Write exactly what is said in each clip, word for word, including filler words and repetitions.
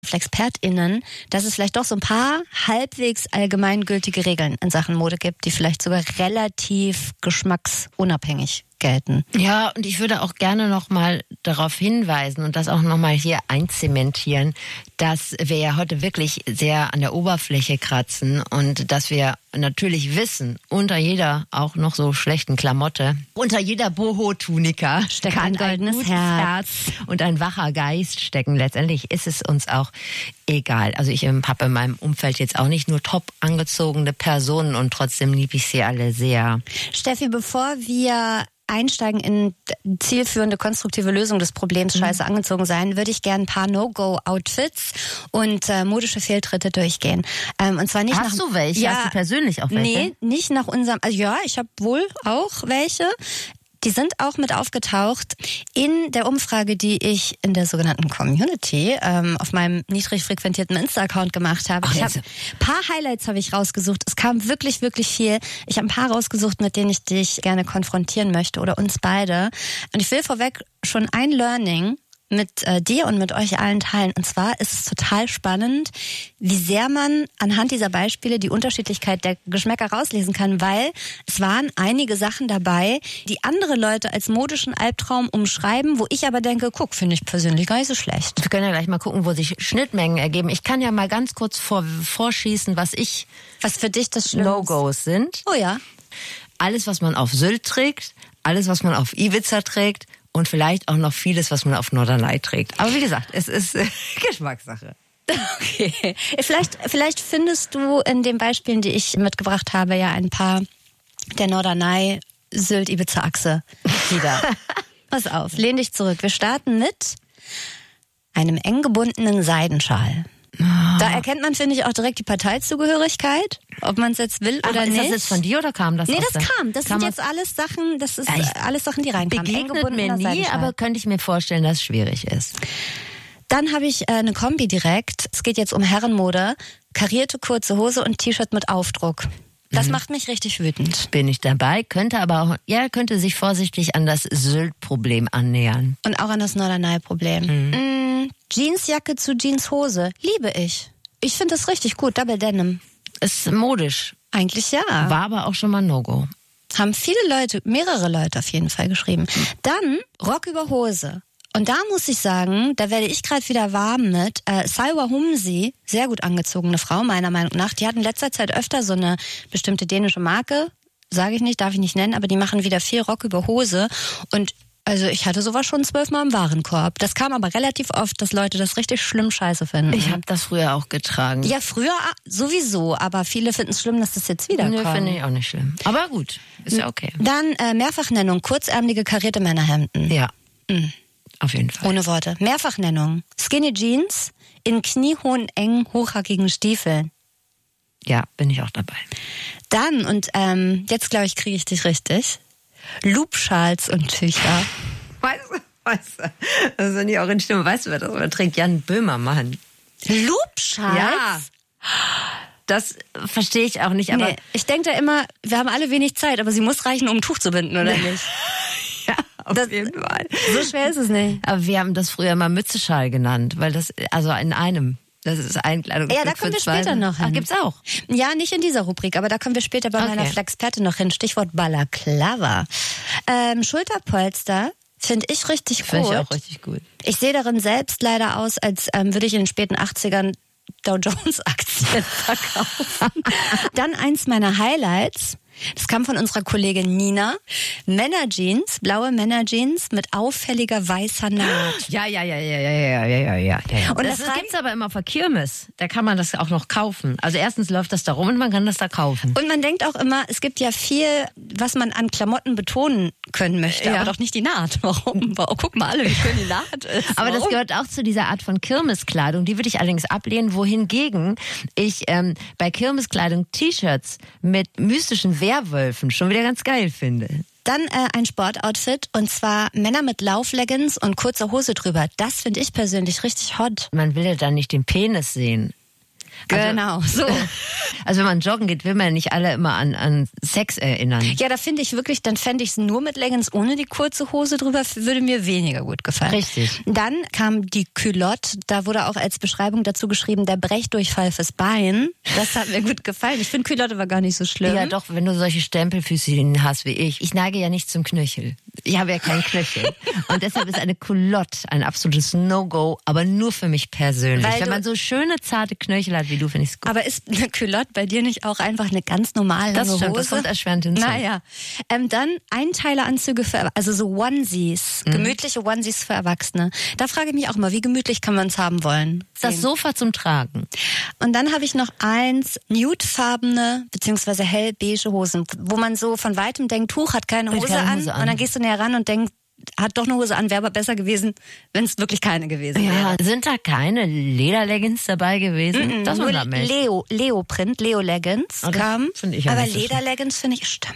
ExpertInnen, dass es vielleicht doch so ein paar halbwegs allgemeingültige Regeln in Sachen Mode gibt, die vielleicht sogar relativ geschmacksunabhängig gelten. Ja, und ich würde auch gerne noch mal darauf hinweisen und das auch noch mal hier einzementieren, dass wir ja heute wirklich sehr an der Oberfläche kratzen und dass wir natürlich wissen, unter jeder auch noch so schlechten Klamotte, unter jeder Boho-Tunika steckt kann ein goldenes ein Herz. Herz und ein wacher Geist stecken. Letztendlich ist es uns auch egal. Also ich habe in meinem Umfeld jetzt auch nicht nur top angezogene Personen und trotzdem liebe ich sie alle sehr. Steffi, bevor wir einsteigen in zielführende, konstruktive Lösung des Problems, scheiße angezogen sein, würde ich gerne ein paar No-Go-Outfits und äh, modische Fehltritte durchgehen. Ähm, und zwar nicht Hast nach, du welche? Ja, Hast du persönlich auch welche? Nee, nicht nach unserem, also ja, ich habe wohl auch welche. Die sind auch mit aufgetaucht in der Umfrage, die ich in der sogenannten Community ähm, auf meinem niedrig frequentierten Insta-Account gemacht habe. Ach, ich habe ein paar Highlights habe ich rausgesucht. Es kam wirklich, wirklich viel. Ich habe ein paar rausgesucht, mit denen ich dich gerne konfrontieren möchte oder uns beide. Und ich will vorweg schon ein Learning mit äh, dir und mit euch allen teilen. Und zwar ist es total spannend, wie sehr man anhand dieser Beispiele die Unterschiedlichkeit der Geschmäcker rauslesen kann, weil es waren einige Sachen dabei, die andere Leute als modischen Albtraum umschreiben, wo ich aber denke, guck, finde ich persönlich gar nicht so schlecht. Wir können ja gleich mal gucken, wo sich Schnittmengen ergeben. Ich kann ja mal ganz kurz vor, vorschießen, was ich Was für dich das Schlimme No-Gos sind. Oh ja. Alles, was man auf Sylt trägt, alles, was man auf Ibiza trägt und vielleicht auch noch vieles, was man auf Norderney trägt. Aber wie gesagt, es ist äh, Geschmackssache. Okay. Vielleicht, vielleicht findest du in den Beispielen, die ich mitgebracht habe, ja ein paar der Norderney-Sylt-Ibiza-Achse wieder. Pass auf, lehn dich zurück. Wir starten mit einem eng gebundenen Seidenschal. Da erkennt man, finde ich, auch direkt die Parteizugehörigkeit, ob man es jetzt will oder Ach, nicht. Ist das jetzt von dir oder kam das Nee, aus das der- kam. Das kam sind aus- jetzt alles Sachen, das ist Ja, ich- äh, alles Sachen, die reinkamen. Eng Begegnet mir gebundener nie, Seidenschal. aber könnte ich mir vorstellen, dass es schwierig ist. Dann habe ich äh, eine Kombi direkt. Es geht jetzt um Herrenmode. Karierte kurze Hose und T-Shirt mit Aufdruck. Das Mhm. macht mich richtig wütend. Bin ich dabei, könnte aber auch, ja, könnte sich vorsichtig an das Sylt-Problem annähern. Und auch an das Norderney-Problem. Mhm. Mm, Jeansjacke zu Jeanshose. Liebe ich. Ich finde das richtig gut. Double Denim. Ist modisch. Eigentlich ja. War aber auch schon mal No-Go. Haben viele Leute, mehrere Leute auf jeden Fall geschrieben. Dann Rock über Hose. Und da muss ich sagen, da werde ich gerade wieder warm mit. Äh, Salwa Humsi, sehr gut angezogene Frau, meiner Meinung nach. Die hat in letzter Zeit öfter so eine bestimmte dänische Marke. Sage ich nicht, darf ich nicht nennen, aber die machen wieder viel Rock über Hose. Und also ich hatte sowas schon zwölfmal im Warenkorb. Das kam aber relativ oft, dass Leute das richtig schlimm scheiße finden. Ich habe das früher auch getragen. Ja, früher sowieso, aber viele finden es schlimm, dass das jetzt wiederkommt. Nö, finde ich auch nicht schlimm. Aber gut, ist ja okay. Dann äh, Mehrfachnennung, kurzärmelige karierte Männerhemden. Ja, Mhm. auf jeden Fall. Ohne Worte. Mehrfachnennung, Skinny Jeans in kniehohen, engen, hochhackigen Stiefeln. Ja, bin ich auch dabei. Dann, und ähm, jetzt glaube ich, kriege ich dich richtig, Loopschals und Tücher. Weißt du, weißt du, das ist nicht auch in Stimme. Weißt du, wer das trägt? Jan Böhmermann. Loopschals? Ja. Das verstehe ich auch nicht, aber Nee, ich denke da immer, wir haben alle wenig Zeit, aber sie muss reichen, um ein Tuch zu binden, oder nicht? ja, auf Das- jeden Fall. So schwer ist es nicht. Aber wir haben das früher mal Mützeschal genannt, weil das, also in einem. Das ist ein Kleidungsstück Ja, da kommen für wir zwei. später noch hin. Ach, gibt's auch. Ja, nicht in dieser Rubrik, aber da kommen wir später bei Okay. meiner Flexperte noch hin. Stichwort Balaklava. Ähm, Schulterpolster finde ich richtig gut. Finde ich auch richtig gut. Ich sehe darin selbst leider aus, als ähm, würde ich in den späten achtzigern Dow Jones Aktien verkaufen. Dann eins meiner Highlights. Das kam von unserer Kollegin Nina. Männerjeans, blaue Männerjeans mit auffälliger weißer Naht. Ja, ja, ja, ja, ja, ja, ja, ja, ja. Und Und das, das das rein- gibt's aber immer auf der Kirmes. Da kann man das auch noch kaufen. Also erstens läuft das da rum und man kann das da kaufen. Und man denkt auch immer, es gibt ja viel, was man an Klamotten betonen können möchte, Ja. aber doch nicht die Naht. Warum? Warum? Guck mal alle, wie schön die Naht ist. Aber das Warum? gehört auch zu dieser Art von Kirmeskleidung. Die würde ich allerdings ablehnen, wohingegen ich ähm, bei Kirmeskleidung T-Shirts mit mystischen Werwölfen schon wieder ganz geil finde. Dann äh, ein Sportoutfit, und zwar Männer mit Laufleggings und kurzer Hose drüber. Das finde ich persönlich richtig hot. Man will ja dann nicht den Penis sehen. Genau, also, so. Also wenn man joggen geht, will man nicht alle immer an, an Sex erinnern. Ja, da finde ich wirklich, dann fände ich es nur mit Leggings ohne die kurze Hose drüber, würde mir weniger gut gefallen. Richtig. Dann kam die Culotte, da wurde auch als Beschreibung dazu geschrieben, der Brechdurchfall fürs Bein. Das hat mir gut gefallen. Ich finde Culotte war gar nicht so schlimm. Ja doch, wenn du solche Stempelfüßchen hast wie ich. Ich neige ja nicht zum Knöchel. Ich habe ja keinen Knöchel. Und deshalb ist eine Culotte ein absolutes No-Go, aber nur für mich persönlich. Weil wenn man so schöne, zarte Knöchel hat wie du, finde ich es gut. Aber ist eine Culotte bei dir nicht auch einfach eine ganz normale das stimmt, Hose? Das kommt erschwerend hinzu. Naja. Ähm, dann Einteileranzüge für, also so Onesies, mhm. gemütliche Onesies für Erwachsene. Da frage ich mich auch mal, wie gemütlich kann man es haben wollen? Das Sofa zum Tragen. Und dann habe ich noch eins, nudefarbene beziehungsweise hellbeige Hosen, wo man so von weitem denkt, Tuch hat keine Hose, keine Hose an, an und dann gehst du näher ran und denkst, hat doch eine Hose an, wäre aber besser gewesen, wenn es wirklich keine gewesen wäre. Ja, sind da keine Lederleggings dabei gewesen? Mm-mm, das nur Leo, Leo-Print, Leo-Leggings oh, kam. Ich ja aber Lederleggings finde ich, stimmt.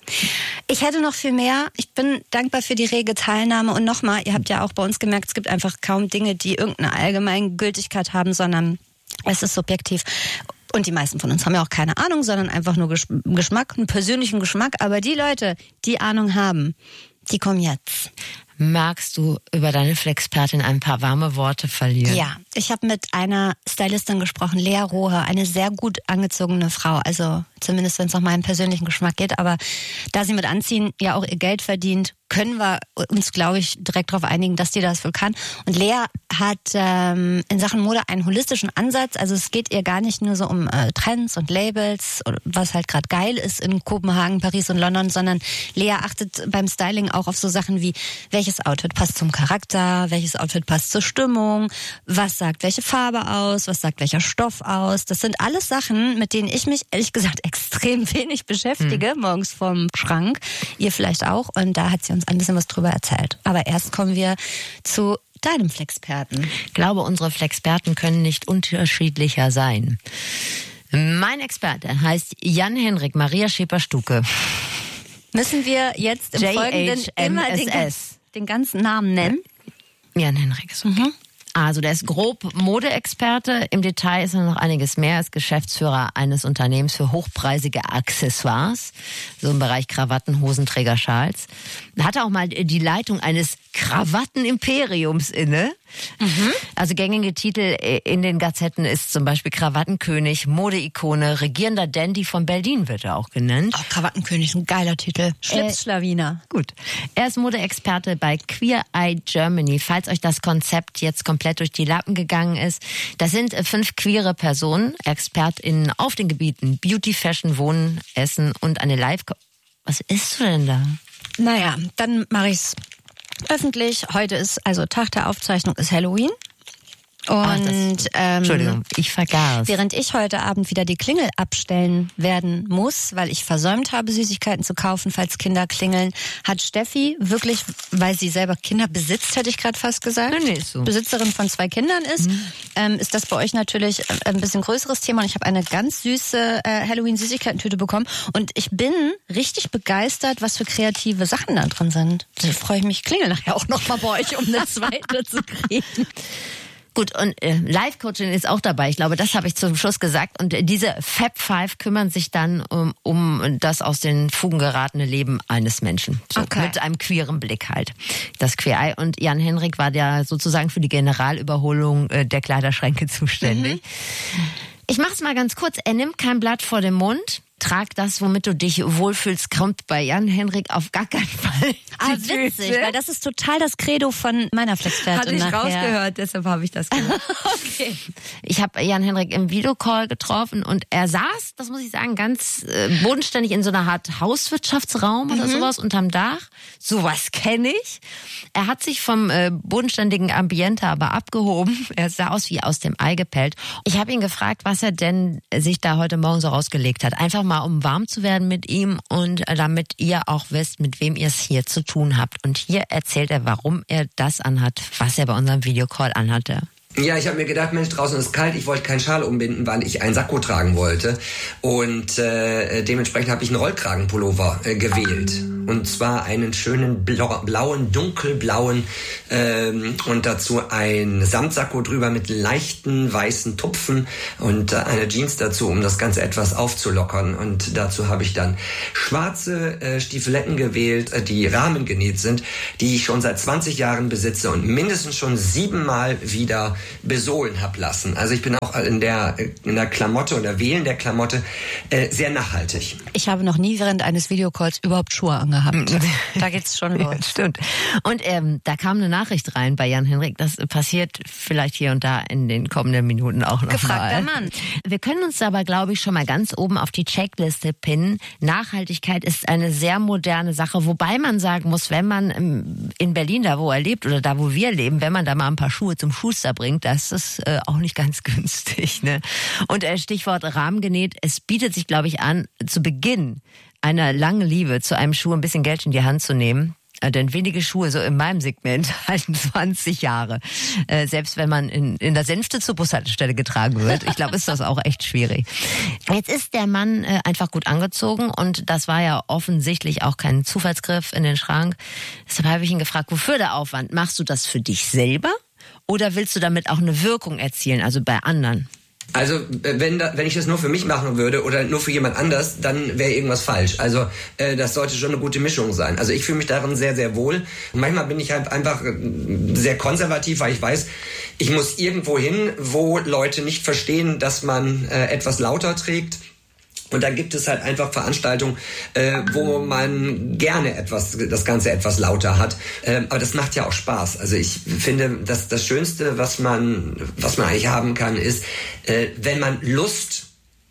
Ich hätte noch viel mehr. Ich bin dankbar für die rege Teilnahme. Und nochmal, ihr habt ja auch bei uns gemerkt, es gibt einfach kaum Dinge, die irgendeine allgemeine Gültigkeit haben, sondern es ist subjektiv. Und die meisten von uns haben ja auch keine Ahnung, sondern einfach nur Geschmack, einen persönlichen Geschmack. Aber die Leute, die Ahnung haben, die kommen jetzt. Magst du über deine Flexpertin ein paar warme Worte verlieren? Ja, ich habe mit einer Stylistin gesprochen, Lea Rohe, eine sehr gut angezogene Frau. Also zumindest, wenn es nach meinem persönlichen Geschmack geht. Aber da sie mit Anziehen ja auch ihr Geld verdient, können wir uns, glaube ich, direkt darauf einigen, dass die das wohl kann. Und Lea hat ähm, in Sachen Mode einen holistischen Ansatz. Also es geht ihr gar nicht nur so um äh, Trends und Labels, was halt gerade geil ist in Kopenhagen, Paris und London, sondern Lea achtet beim Styling auch auf so Sachen wie, welches Outfit passt zum Charakter, welches Outfit passt zur Stimmung, was sagt welche Farbe aus, was sagt welcher Stoff aus. Das sind alles Sachen, mit denen ich mich ehrlich gesagt extrem wenig beschäftige, hm. morgens vorm Schrank. Ihr vielleicht auch. Und da hat sie uns ein bisschen was drüber erzählt. Aber erst kommen wir zu deinem Flexperten. Ich glaube, unsere Flexperten können nicht unterschiedlicher sein. Mein Experte heißt Jan-Henrik Maria Schäper-Stuke. Müssen wir jetzt im Folgenden immer den, den ganzen Namen nennen? Jan-Henrik ist okay. Mhm. Also der ist grob Modeexperte. Im Detail ist er noch einiges mehr. Er ist Geschäftsführer eines Unternehmens für hochpreisige Accessoires, so im Bereich Krawatten, Hosenträger, Schals. Er hatte auch mal die Leitung eines Krawattenimperiums inne. Mhm. Also gängige Titel in den Gazetten ist zum Beispiel Krawattenkönig, Modeikone, regierender Dandy von Berlin wird er auch genannt. Oh, Krawattenkönig ist ein geiler Titel. Schlipsschlawiner. Äh, gut. Er ist Modeexperte bei Queer Eye Germany. Falls euch das Konzept jetzt komplett durch die Lappen gegangen ist, das sind fünf queere Personen, ExpertInnen auf den Gebieten Beauty, Fashion, Wohnen, Essen und eine Live... Was isst du denn da? Naja, dann mache ich's öffentlich. Heute ist, also Tag der Aufzeichnung ist Halloween. Und Ach, das, ähm, Entschuldigung, ich vergaß. Während ich heute Abend wieder die Klingel abstellen werden muss, weil ich versäumt habe, Süßigkeiten zu kaufen, falls Kinder klingeln, hat Steffi wirklich, weil sie selber Kinder besitzt, hätte ich gerade fast gesagt, nee, nee, ist so. Besitzerin von zwei Kindern ist, mhm. ähm, ist das bei euch natürlich ein bisschen größeres Thema. Und ich habe eine ganz süße äh, Halloween-Süßigkeitentüte bekommen. Und ich bin richtig begeistert, was für kreative Sachen da drin sind. Da freue ich mich, klingel nachher auch noch mal bei euch, um eine zweite zu kriegen. Gut, und äh, Live-Coaching ist auch dabei. Ich glaube, das habe ich zum Schluss gesagt. Und äh, diese Fab Five kümmern sich dann um, um das aus den Fugen geratene Leben eines Menschen. So, okay. Mit einem queeren Blick halt. Das Queer Eye. Und Jan-Henrik war ja sozusagen für die Generalüberholung äh, der Kleiderschränke zuständig. Mhm. Ich mach's mal ganz kurz. Er nimmt kein Blatt vor den Mund. Trag das, womit du dich wohlfühlst, kommt bei Jan-Henrik auf gar keinen Fall. Ah, witzig, weil das ist total das Credo von meiner Flexpertin. Hatte ich nachher. rausgehört, deshalb habe ich das gemacht. Okay. Ich habe Jan-Henrik im Videocall getroffen und er saß, das muss ich sagen, ganz äh, bodenständig in so einer Art Hauswirtschaftsraum oder mhm. sowas unterm Dach. Sowas kenne ich. Er hat sich vom äh, bodenständigen Ambiente aber abgehoben. Er sah aus wie aus dem Ei gepellt. Ich habe ihn gefragt, was er denn sich da heute Morgen so rausgelegt hat. Einfach mal, um warm zu werden mit ihm und damit ihr auch wisst, mit wem ihr es hier zu tun habt. Und hier erzählt er, warum er das anhat, was er bei unserem Videocall anhatte. Ja, ich habe mir gedacht, Mensch, draußen ist kalt, ich wollte keinen Schal umbinden, weil ich einen Sakko tragen wollte. Und äh, dementsprechend habe ich einen Rollkragenpullover äh, gewählt. Und Und zwar einen schönen blau, blauen, dunkelblauen ähm, und dazu ein Samtsacko drüber mit leichten weißen Tupfen und äh, eine Jeans dazu, um das Ganze etwas aufzulockern. Und dazu habe ich dann schwarze äh, Stiefeletten gewählt, äh, die rahmengenäht sind, die ich schon seit zwanzig Jahren besitze und mindestens schon siebenmal wieder besohlen habe lassen. Also ich bin auch in der, in der Klamotte oder Wählen der Klamotte äh, sehr nachhaltig. Ich habe noch nie während eines Videocalls überhaupt Schuhe angehabt. Da geht's schon los. Ja, stimmt. Und ähm, da kam eine Nachricht rein bei Jan-Henrik. Das passiert vielleicht hier und da in den kommenden Minuten auch noch Gefragter mal. Mann. Wir können uns aber, glaube ich, schon mal ganz oben auf die Checkliste pinnen. Nachhaltigkeit ist eine sehr moderne Sache, wobei man sagen muss, wenn man in Berlin, da wo er lebt oder da wo wir leben, wenn man da mal ein paar Schuhe zum Schuster bringt, das ist äh, auch nicht ganz günstig. Ne? Und äh, Stichwort rahmengenäht, es bietet sich, glaube ich, an, zu Beginn einer langen Liebe zu einem Schuh ein bisschen Geld in die Hand zu nehmen. Denn wenige Schuhe, so in meinem Segment, halten zwanzig Jahre. Äh, selbst wenn man in, in der Senfte zur Bushaltestelle getragen wird. Ich glaube, ist das auch echt schwierig. Jetzt ist der Mann äh, einfach gut angezogen und das war ja offensichtlich auch kein Zufallsgriff in den Schrank. Deshalb habe ich ihn gefragt, wofür der Aufwand? Machst du das für dich selber oder willst du damit auch eine Wirkung erzielen, also bei anderen? Also wenn da, wenn ich das nur für mich machen würde oder nur für jemand anders, dann wäre irgendwas falsch. Also äh, das sollte schon eine gute Mischung sein. Also ich fühle mich darin sehr, sehr wohl. Und manchmal bin ich halt einfach sehr konservativ, weil ich weiß, ich muss irgendwo hin, wo Leute nicht verstehen, dass man äh, etwas lauter trägt. Und dann gibt es halt einfach Veranstaltungen, äh, wo man gerne etwas, das Ganze etwas lauter hat. Ähm, aber das macht ja auch Spaß. Also ich finde, dass das Schönste, was man, was man eigentlich haben kann, ist, äh, wenn man Lust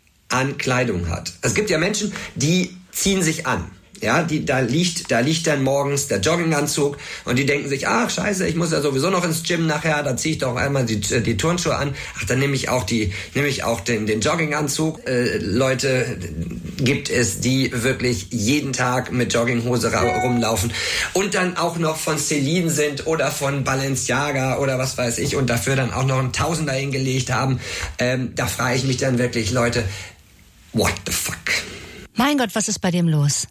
an Kleidung hat. Es gibt ja Menschen, die ziehen sich an. Ja, die, da liegt, da liegt dann morgens der Jogginganzug und die denken sich, ach scheiße, ich muss ja sowieso noch ins Gym nachher, da ziehe ich doch einmal die, die Turnschuhe an. Ach, dann nehme ich auch die, nehme ich auch den, den Jogginganzug. Äh, Leute gibt es, die wirklich jeden Tag mit Jogginghose rumlaufen und dann auch noch von Celine sind oder von Balenciaga oder was weiß ich und dafür dann auch noch einen Tausender hingelegt haben. Ähm, da frage ich mich dann wirklich, Leute, what the fuck? Mein Gott, was ist bei dem los?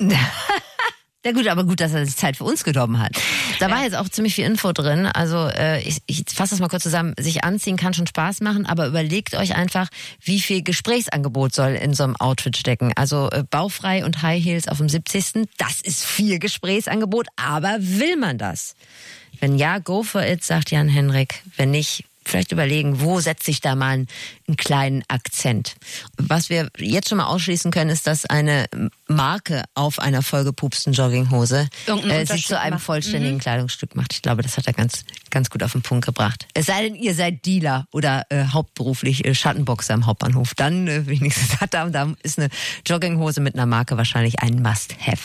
Ja gut, aber gut, dass er sich Zeit für uns genommen hat. Da war jetzt auch ziemlich viel Info drin. Also äh, ich, ich fasse das mal kurz zusammen. Sich anziehen kann schon Spaß machen, aber überlegt euch einfach, wie viel Gesprächsangebot soll in so einem Outfit stecken. Also äh, bauchfrei und High Heels auf dem siebzigsten Das ist viel Gesprächsangebot, aber will man das? Wenn ja, go for it, sagt Jan-Henrik. Wenn nicht, vielleicht überlegen, wo setze ich da mal einen, einen kleinen Akzent. Was wir jetzt schon mal ausschließen können, ist, dass eine Marke auf einer vollgepupsten Jogginghose äh, sie zu einem vollständigen mhm. Kleidungsstück macht. Ich glaube, das hat er ganz, ganz gut auf den Punkt gebracht. Es sei denn, ihr seid Dealer oder äh, hauptberuflich äh, Schattenboxer am Hauptbahnhof. Dann äh, wenigstens hat da, da ist eine Jogginghose mit einer Marke wahrscheinlich ein Must-Have.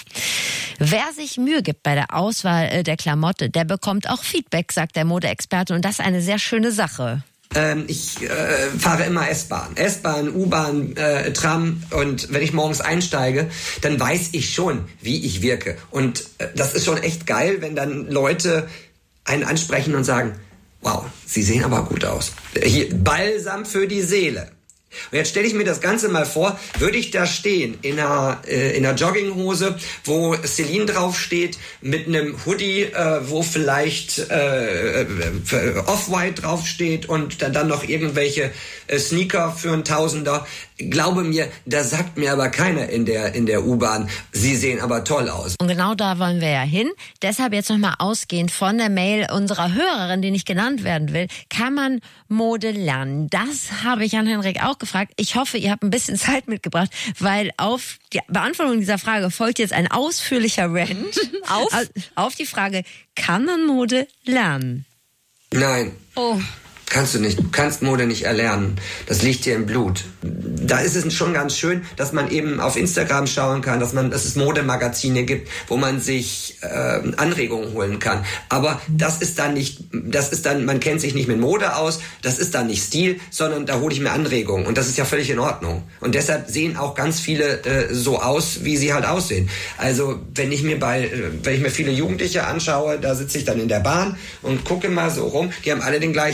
Wer sich Mühe gibt bei der Auswahl äh, der Klamotte, der bekommt auch Feedback, sagt der Modeexperte. Und das ist eine sehr schöne Sache. Ähm, ich äh, fahre immer S-Bahn. S-Bahn, U-Bahn, äh, Tram. Und wenn ich morgens einsteige, dann weiß ich schon, wie ich wirke. Und äh, das ist schon echt geil, wenn dann Leute einen ansprechen und sagen, wow, Sie sehen aber gut aus. Hier, Balsam für die Seele. Und jetzt stelle ich mir das Ganze mal vor, würde ich da stehen in einer, äh, in einer Jogginghose, wo Celine draufsteht, mit einem Hoodie, äh, wo vielleicht äh, äh, Off-White draufsteht und dann, dann noch irgendwelche äh, Sneaker für einen Tausender. Glaube mir, da sagt mir aber keiner in der, in der U-Bahn, Sie sehen aber toll aus. Und genau da wollen wir ja hin. Deshalb jetzt nochmal ausgehend von der Mail unserer Hörerin, die nicht genannt werden will, kann man Mode lernen? Das habe ich Jan-Henrik auch gefragt. Ich hoffe, ihr habt ein bisschen Zeit mitgebracht, weil auf die Beantwortung dieser Frage folgt jetzt ein ausführlicher Rant auf, auf die Frage, kann man Mode lernen? Nein. Oh. Kannst du nicht. Du kannst Mode nicht erlernen. Das liegt dir im Blut. Da ist es schon ganz schön, dass man eben auf Instagram schauen kann, dass man, dass es Modemagazine gibt, wo man sich äh, Anregungen holen kann. Aber das ist dann nicht, das ist dann, man kennt sich nicht mit Mode aus, das ist dann nicht Stil, sondern da hole ich mir Anregungen. Und das ist ja völlig in Ordnung. Und deshalb sehen auch ganz viele äh, so aus, wie sie halt aussehen. Also wenn ich mir bei, wenn ich mir viele Jugendliche anschaue, da sitze ich dann in der Bahn und gucke mal so rum, die haben alle den gleichen, den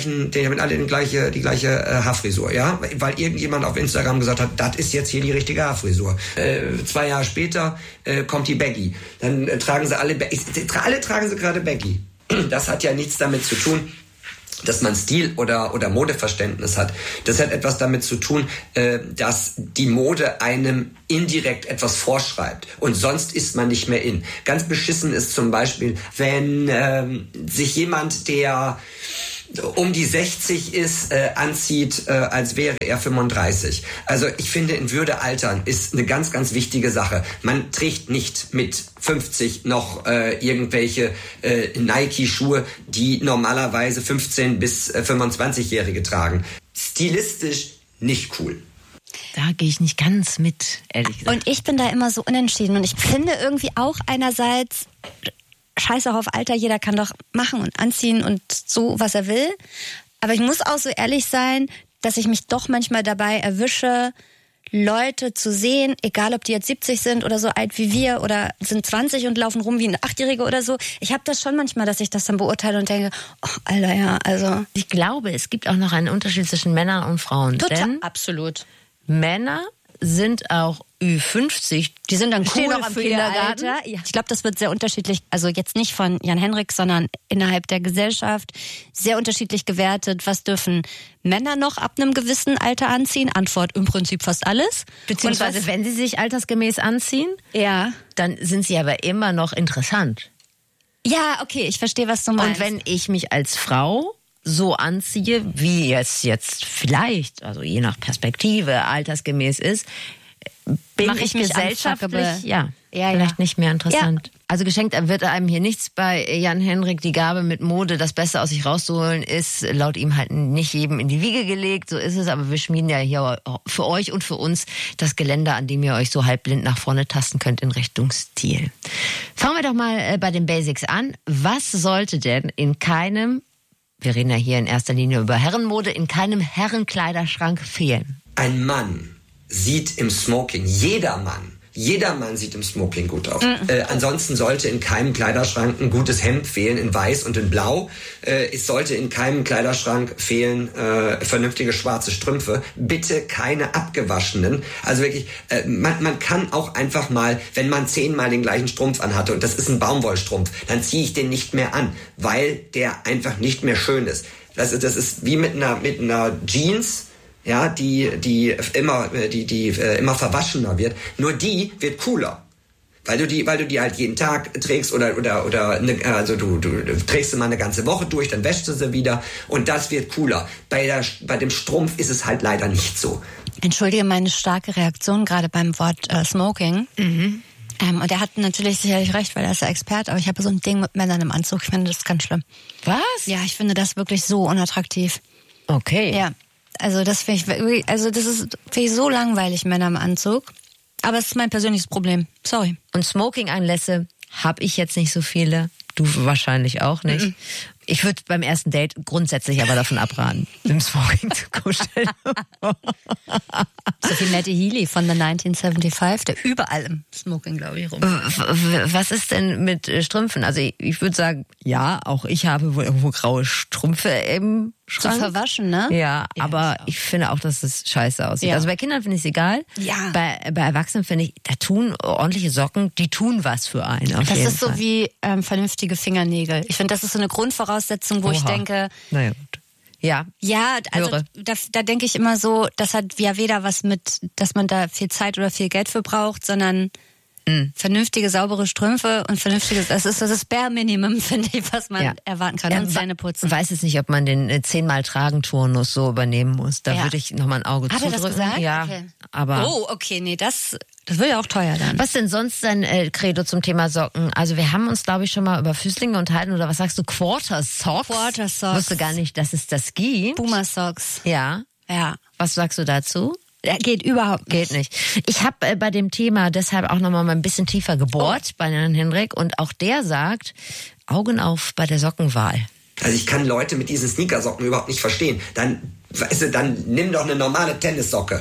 Teenager mit alle die gleiche, die gleiche äh, Haarfrisur, ja, weil irgendjemand auf Instagram gesagt hat, das ist jetzt hier die richtige Haarfrisur. Äh, zwei Jahre später äh, kommt die Baggy. Dann äh, tragen sie alle, alle tragen sie gerade Baggy. Das hat ja nichts damit zu tun, dass man Stil oder oder Modeverständnis hat. Das hat etwas damit zu tun, äh, dass die Mode einem indirekt etwas vorschreibt und sonst ist man nicht mehr in. Ganz beschissen ist zum Beispiel, wenn ähm, sich jemand, der um die sechzig ist, äh, anzieht, äh, als wäre er fünfunddreißig. Also ich finde, in Würde altern ist eine ganz, ganz wichtige Sache. Man trägt nicht mit fünfzig noch äh, irgendwelche äh, Nike-Schuhe, die normalerweise fünfzehn- bis fünfundzwanzigjährige tragen. Stilistisch nicht cool. Da gehe ich nicht ganz mit, ehrlich gesagt. Und ich bin da immer so unentschieden. Und ich finde irgendwie auch einerseits, scheiß auch auf Alter, jeder kann doch machen und anziehen und so, was er will. Aber ich muss auch so ehrlich sein, dass ich mich doch manchmal dabei erwische, Leute zu sehen, egal ob die jetzt siebzig sind oder so alt wie wir oder sind zwanzig und laufen rum wie eine Achtjährige oder so. Ich habe das schon manchmal, dass ich das dann beurteile und denke, oh, Alter, ja, also. Ich glaube, es gibt auch noch einen Unterschied zwischen Männern und Frauen. Total, denn absolut. Männer sind auch Ü fünfzig. Die sind dann Stehen cool noch am für ihr Kindergarten. Alter. Ja. Ich glaube, das wird sehr unterschiedlich, also jetzt nicht von Jan Henrik, sondern innerhalb der Gesellschaft sehr unterschiedlich gewertet. Was dürfen Männer noch ab einem gewissen Alter anziehen? Antwort im Prinzip fast alles. Beziehungsweise, was, wenn sie sich altersgemäß anziehen, ja. dann sind sie aber immer noch interessant. Ja, okay, ich verstehe, was du meinst. Und wenn ich mich als Frau so anziehe, wie es jetzt vielleicht, also je nach Perspektive, altersgemäß ist, bin Mach ich, ich mich gesellschaftlich unfuckable. ja, Ja, vielleicht ja. nicht mehr interessant. Ja. Also geschenkt wird einem hier nichts bei Jan Henrik. Die Gabe mit Mode, das Beste aus sich rauszuholen, ist laut ihm halt nicht jedem in die Wiege gelegt. So ist es, aber wir schmieden ja hier für euch und für uns das Geländer, an dem ihr euch so halbblind nach vorne tasten könnt in Richtung Stil. Fangen wir doch mal bei den Basics an. Was sollte denn in keinem, wir reden ja hier in erster Linie über Herrenmode, in keinem Herrenkleiderschrank fehlen? Ein Mann sieht im Smoking, jeder Mann, jeder Mann sieht im Smoking gut aus. Mhm. Äh, ansonsten sollte in keinem Kleiderschrank ein gutes Hemd fehlen, in weiß und in blau. Äh, es sollte in keinem Kleiderschrank fehlen äh, vernünftige schwarze Strümpfe. Bitte keine abgewaschenen. Also wirklich, äh, man, man kann auch einfach mal, wenn man zehnmal den gleichen Strumpf anhatte und das ist ein Baumwollstrumpf, dann ziehe ich den nicht mehr an, weil der einfach nicht mehr schön ist. Das ist, das ist wie mit einer, mit einer Jeans, ja, die, die immer, die, die äh, immer verwaschener wird. Nur die wird cooler. Weil du die, weil du die halt jeden Tag trägst oder, oder, oder, ne, also du, du, du trägst sie mal eine ganze Woche durch, dann wäschst du sie wieder und das wird cooler. Bei der, bei dem Strumpf ist es halt leider nicht so. Entschuldige meine starke Reaktion gerade beim Wort äh, Smoking. Mhm. Ähm, und er hat natürlich sicherlich recht, weil er ist ja Experte, aber ich habe so ein Ding mit Männern im Anzug. Ich finde das ganz schlimm. Was? Ja, ich finde das wirklich so unattraktiv. Okay. Ja. Also das finde ich wirklich, also das ist finde ich so langweilig, Männer im Anzug. Aber es ist mein persönliches Problem. Sorry. Und Smoking-Anlässe habe ich jetzt nicht so viele. Du wahrscheinlich auch nicht. Mm-mm. Ich würde beim ersten Date grundsätzlich aber davon abraten, im Smoking zu kuscheln. So wie Matty Healy von The neunzehnhundertfünfundsiebzig, der überall im Smoking, glaube ich, rum. Was ist denn mit Strümpfen? Also ich, ich würde sagen, ja, auch ich habe wohl irgendwo graue Strümpfe im Schrank. Zu verwaschen, ne? Ja, ja aber ich, ich finde auch, dass es scheiße aussieht. Ja. Also bei Kindern finde ich es egal. Ja. Bei, bei Erwachsenen finde ich, da tun ordentliche Socken, die tun was für einen. Auf das jeden ist so Fall. wie ähm, vernünftige Fingernägel. Ich finde, das ist so eine Grundvoraussetzung, wo Oha. ich denke, naja, gut. Ja. Ja, also Höre. da, da denke ich immer so, das hat ja weder was mit, dass man da viel Zeit oder viel Geld für braucht, sondern mm. vernünftige, saubere Strümpfe und vernünftiges, das ist das Bare Minimum, finde ich, was man ja. erwarten kann. Ja, und Zähne putzen. Ich weiß jetzt nicht, ob man den äh, zehnmal Tragen-Turnus so übernehmen muss. Da Ja. würde ich nochmal ein Auge Hat er zudrücken. das gesagt? Ja, Okay. aber... Oh, okay, nee, das, das wird ja auch teuer dann. Was denn sonst dein äh, Credo zum Thema Socken? Also wir haben uns, glaube ich, schon mal über Füßlinge unterhalten. Oder was sagst du? Quarter Socks? Quarter Socks. Wusste gar nicht, dass es das gibt. Boomer Socks. Ja. Ja. Was sagst du dazu? Ja, geht überhaupt nicht. Geht nicht. Ich habe äh, bei dem Thema deshalb auch nochmal ein bisschen tiefer gebohrt oh. bei Herrn Henrik. Und auch der sagt, Augen auf bei der Sockenwahl. Also ich kann Leute mit diesen Sneakersocken überhaupt nicht verstehen. Dann, weißt du, dann nimm doch eine normale Tennissocke.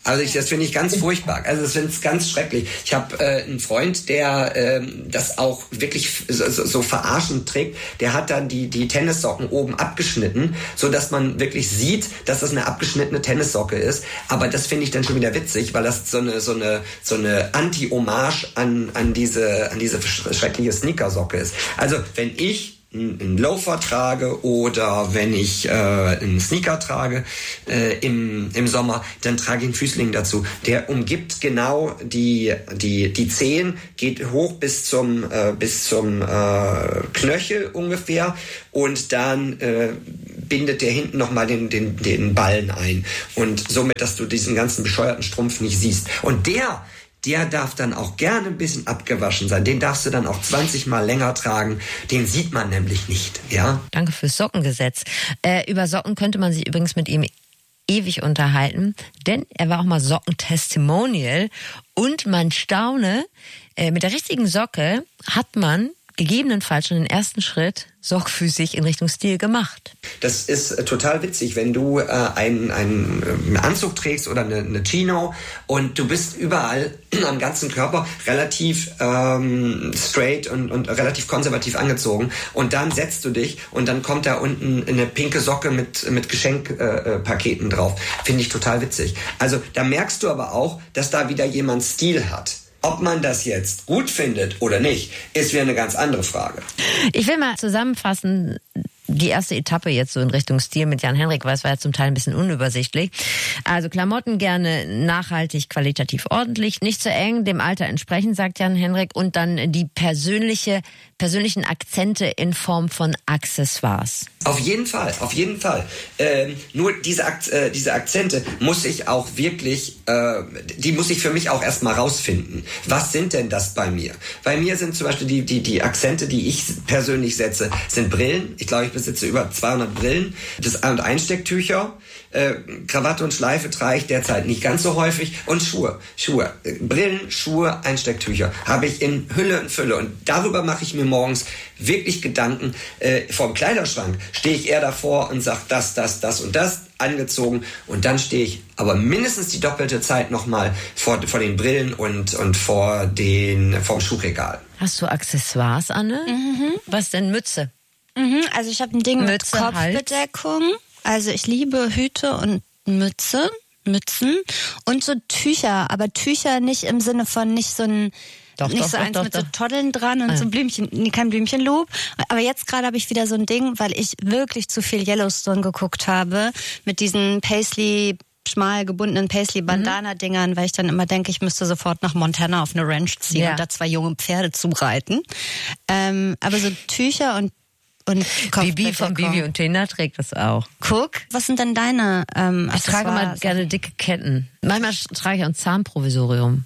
Also ich, das finde ich ganz furchtbar. Also das finde ich ganz schrecklich. Ich habe äh, einen Freund, der äh, das auch wirklich so, so verarschend trägt. Der hat dann die die Tennissocken oben abgeschnitten, so dass man wirklich sieht, dass das eine abgeschnittene Tennissocke ist. Aber das finde ich dann schon wieder witzig, weil das so eine so eine so eine Anti-Hommage an an diese an diese schreckliche Sneakersocke ist. Also wenn ich einen Loafer trage oder wenn ich äh, einen Sneaker trage äh, im im Sommer, dann trage ich einen Füßling dazu. Der umgibt genau die die die Zehen, geht hoch bis zum äh, bis zum äh, Knöchel ungefähr und dann äh, bindet der hinten nochmal den den den Ballen ein und somit, dass du diesen ganzen bescheuerten Strumpf nicht siehst. Und der Der darf dann auch gerne ein bisschen abgewaschen sein. Den darfst du dann auch zwanzig Mal länger tragen. Den sieht man nämlich nicht, ja? Danke fürs Sockengesetz. Äh, über Socken könnte man sich übrigens mit ihm ewig unterhalten, denn er war auch mal Sockentestimonial. Und man staune, äh, mit der richtigen Socke hat man gegebenenfalls schon den ersten Schritt sorgfältig in Richtung Stil gemacht. Das ist äh, total witzig, wenn du äh, einen, einen, äh, einen Anzug trägst oder eine, eine Chino und du bist überall am ganzen Körper relativ ähm, straight und, und relativ konservativ angezogen und dann setzt du dich und dann kommt da unten eine pinke Socke mit, mit Geschenkpaketen äh, drauf. Finde ich total witzig. Also da merkst du aber auch, dass da wieder jemand Stil hat. Ob man das jetzt gut findet oder nicht, ist wieder eine ganz andere Frage. Ich will mal zusammenfassen, die erste Etappe jetzt so in Richtung Stil mit Jan-Henrik, weil es war ja zum Teil ein bisschen unübersichtlich. Also Klamotten gerne nachhaltig, qualitativ ordentlich, nicht zu eng, dem Alter entsprechend, sagt Jan-Henrik. Und dann die persönliche, persönlichen Akzente in Form von Accessoires. Auf jeden Fall, auf jeden Fall. Ähm, nur diese, Ak- äh, diese Akzente muss ich auch wirklich, äh, die muss ich für mich auch erstmal rausfinden. Was sind denn das bei mir? Bei mir sind zum Beispiel die, die, die Akzente, die ich persönlich setze, sind Brillen. Ich glaube, ich besitze über zweihundert Brillen. Das und Einstecktücher. Äh, Krawatte und Schleife trage ich derzeit nicht ganz so häufig. Und Schuhe. Schuhe. Äh, Brillen, Schuhe, Einstecktücher. Habe ich in Hülle und Fülle. Und darüber mache ich mir morgens wirklich Gedanken. Äh, vorm Kleiderschrank stehe ich eher davor und sage das, das, das und das. Angezogen. Und dann stehe ich aber mindestens die doppelte Zeit nochmal vor, vor den Brillen und, und vor den, vorm Schuhregal. Hast du Accessoires, Anne? Mhm. Was denn? Mütze? Mhm, also ich habe ein Ding mit Mütze, Kopfbedeckung. Hals. Also ich liebe Hüte und Mütze, Mützen und so Tücher, aber Tücher nicht im Sinne von nicht so ein Doch, nicht doch, so doch, eins doch, mit doch. so Toddeln dran und ah. so Blümchen, nee, kein Blümchenloop. Aber jetzt gerade habe ich wieder so ein Ding, weil ich wirklich zu viel Yellowstone geguckt habe mit diesen Paisley schmal gebundenen Paisley-Bandana-Dingern, weil ich dann immer denke, ich müsste sofort nach Montana auf eine Ranch ziehen Ja. und da zwei junge Pferde zureiten. Ähm, aber so Tücher und und Bibi von Bibi und Tina trägt das auch. Guck, was sind denn deine ähm, Ich trage mal gerne dicke Ketten. Manchmal trage ich auch ein Zahnprovisorium.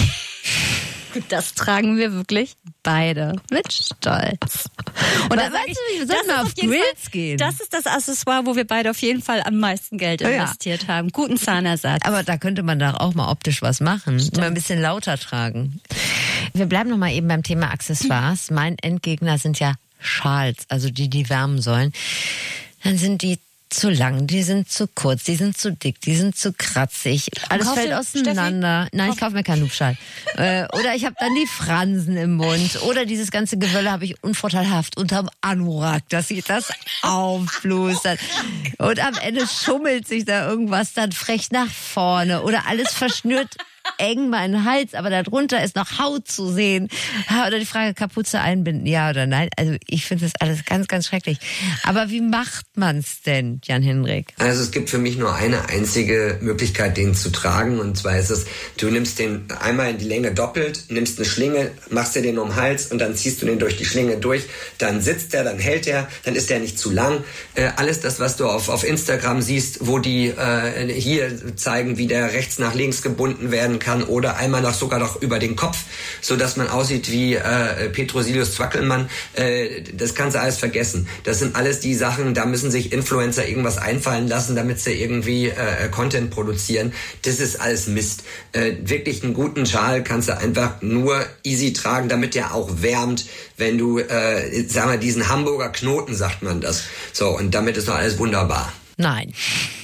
Das tragen wir wirklich beide mit Stolz. Und dann weißt du, wir sollten mal auf Grills gehen. Das ist das Accessoire, wo wir beide auf jeden Fall am meisten Geld investiert ja. haben. Guten Zahnersatz. Aber da könnte man doch auch mal optisch was machen. Stimmt. Mal ein bisschen lauter tragen. Wir bleiben noch mal eben beim Thema Accessoires. Mein Endgegner sind ja Schals, also die, die wärmen sollen. Dann sind die zu lang, die sind zu kurz, die sind zu dick, die sind zu kratzig. Alles Kauf fällt dir, auseinander. Steffi? Nein, ich kaufe mir keinen Hubschal. äh, oder ich habe dann die Fransen im Mund. Oder dieses ganze Gewölle habe ich unvorteilhaft unterm Anorak, dass sich das aufblustert. Und am Ende schummelt sich da irgendwas dann frech nach vorne. Oder alles verschnürt eng meinen Hals, aber darunter ist noch Haut zu sehen. Oder die Frage, Kapuze einbinden, ja oder nein. Also ich finde das alles ganz, ganz schrecklich. Aber wie macht man's denn, Jan-Henrik? Also es gibt für mich nur eine einzige Möglichkeit, den zu tragen. Und zwar ist es, du nimmst den einmal in die Länge doppelt, nimmst eine Schlinge, machst dir den um den Hals und dann ziehst du den durch die Schlinge durch. Dann sitzt der, dann hält der, dann ist der nicht zu lang. Äh, alles das, was du auf, auf Instagram siehst, wo die äh, hier zeigen, wie der rechts nach links gebunden werden kann oder einmal noch sogar noch über den Kopf, so dass man aussieht wie äh, Petrosilius Zwackelmann. Äh, das kannst du alles vergessen. Das sind alles die Sachen, da müssen sich Influencer irgendwas einfallen lassen, damit sie irgendwie äh, Content produzieren. Das ist alles Mist. Äh, wirklich einen guten Schal kannst du einfach nur easy tragen, damit der auch wärmt, wenn du, äh, sag mal, diesen Hamburger Knoten, sagt man das. So, und damit ist noch alles wunderbar. Nein.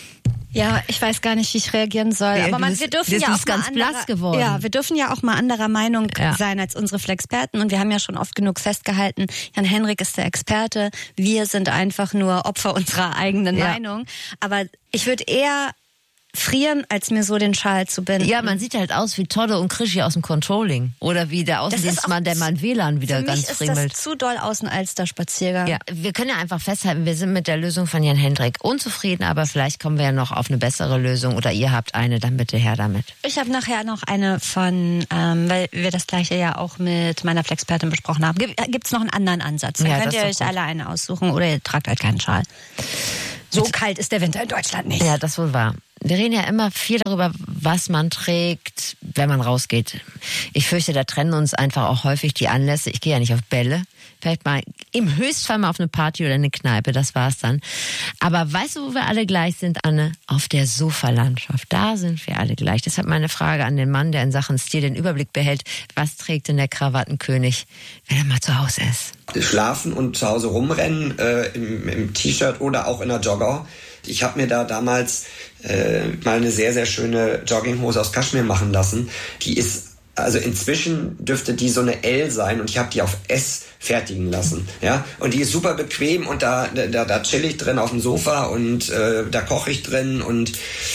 Ja, ich weiß gar nicht, wie ich reagieren soll. Ja, aber man, bist, wir dürfen ja auch ganz mal anderer, blass geworden. Ja, wir dürfen ja auch mal anderer Meinung ja. sein als unsere Flexperten. Und wir haben ja schon oft genug festgehalten, Jan-Henrik ist der Experte. Wir sind einfach nur Opfer unserer eigenen ja. Meinung. Aber ich würde eher frieren, als mir so den Schal zu binden. Ja, man sieht halt aus wie Todde und Krischi aus dem Controlling. Oder wie der Außendienstmann, der mal W L A N wieder ganz friemelt. Für mich ist das zu doll Außenalster-Spaziergang. Ja, wir können ja einfach festhalten, wir sind mit der Lösung von Jan-Henrik unzufrieden, aber vielleicht kommen wir ja noch auf eine bessere Lösung oder ihr habt eine, dann bitte her damit. Ich habe nachher noch eine von, ähm, weil wir das gleiche ja auch mit meiner Flexpertin besprochen haben. Gibt es noch einen anderen Ansatz? Dann ja, könnt ihr euch gut. alle eine aussuchen oder ihr tragt halt keinen Schal. So kalt ist der Winter in Deutschland nicht. Ja, das wohl wahr. Wir reden ja immer viel darüber, was man trägt, wenn man rausgeht. Ich fürchte, da trennen uns einfach auch häufig die Anlässe. Ich gehe ja nicht auf Bälle. Vielleicht mal im Höchstfall mal auf eine Party oder eine Kneipe, das war's dann. Aber weißt du, wo wir alle gleich sind, Anne? Auf der Sofalandschaft. Da sind wir alle gleich. Deshalb meine Frage an den Mann, der in Sachen Stil den Überblick behält. Was trägt denn der Krawattenkönig, wenn er mal zu Hause ist? Schlafen und zu Hause rumrennen, äh, im, im T-Shirt oder auch in einer Jogger. Ich habe mir da damals äh, mal eine sehr, sehr schöne Jogginghose aus Kaschmir machen lassen. Die ist, also inzwischen dürfte die so eine L sein und ich habe die auf S fertigen lassen. Ja? Und die ist super bequem und da, da, da chill ich drin auf dem Sofa und äh, da koche ich drin und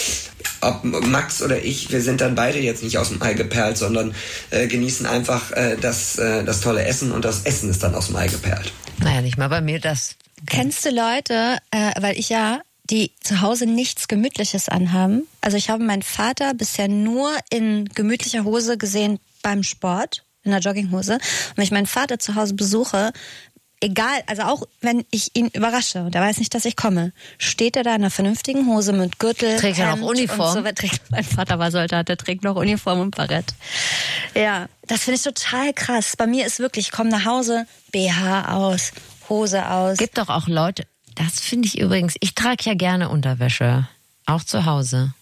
ob Max oder ich, wir sind dann beide jetzt nicht aus dem Ei geperlt, sondern äh, genießen einfach äh, das, äh, das tolle Essen und das Essen ist dann aus dem Ei geperlt. Naja, nicht mal bei mir das. Kennst du Leute, äh, weil ich ja, die zu Hause nichts Gemütliches anhaben? Also ich habe meinen Vater bisher nur in gemütlicher Hose gesehen beim Sport, in der Jogginghose. Und wenn ich meinen Vater zu Hause besuche, egal, also auch wenn ich ihn überrasche und er weiß nicht, dass ich komme, steht er da in einer vernünftigen Hose mit Gürtel, trägt er Hemd auch Uniform. Und so. Trägt, mein Vater war Soldat, der trägt noch Uniform und Barett. Ja, das finde ich total krass. Bei mir ist wirklich, ich komme nach Hause, B H aus, Hose aus. Gibt doch auch Leute, das finde ich übrigens, ich trage ja gerne Unterwäsche, auch zu Hause.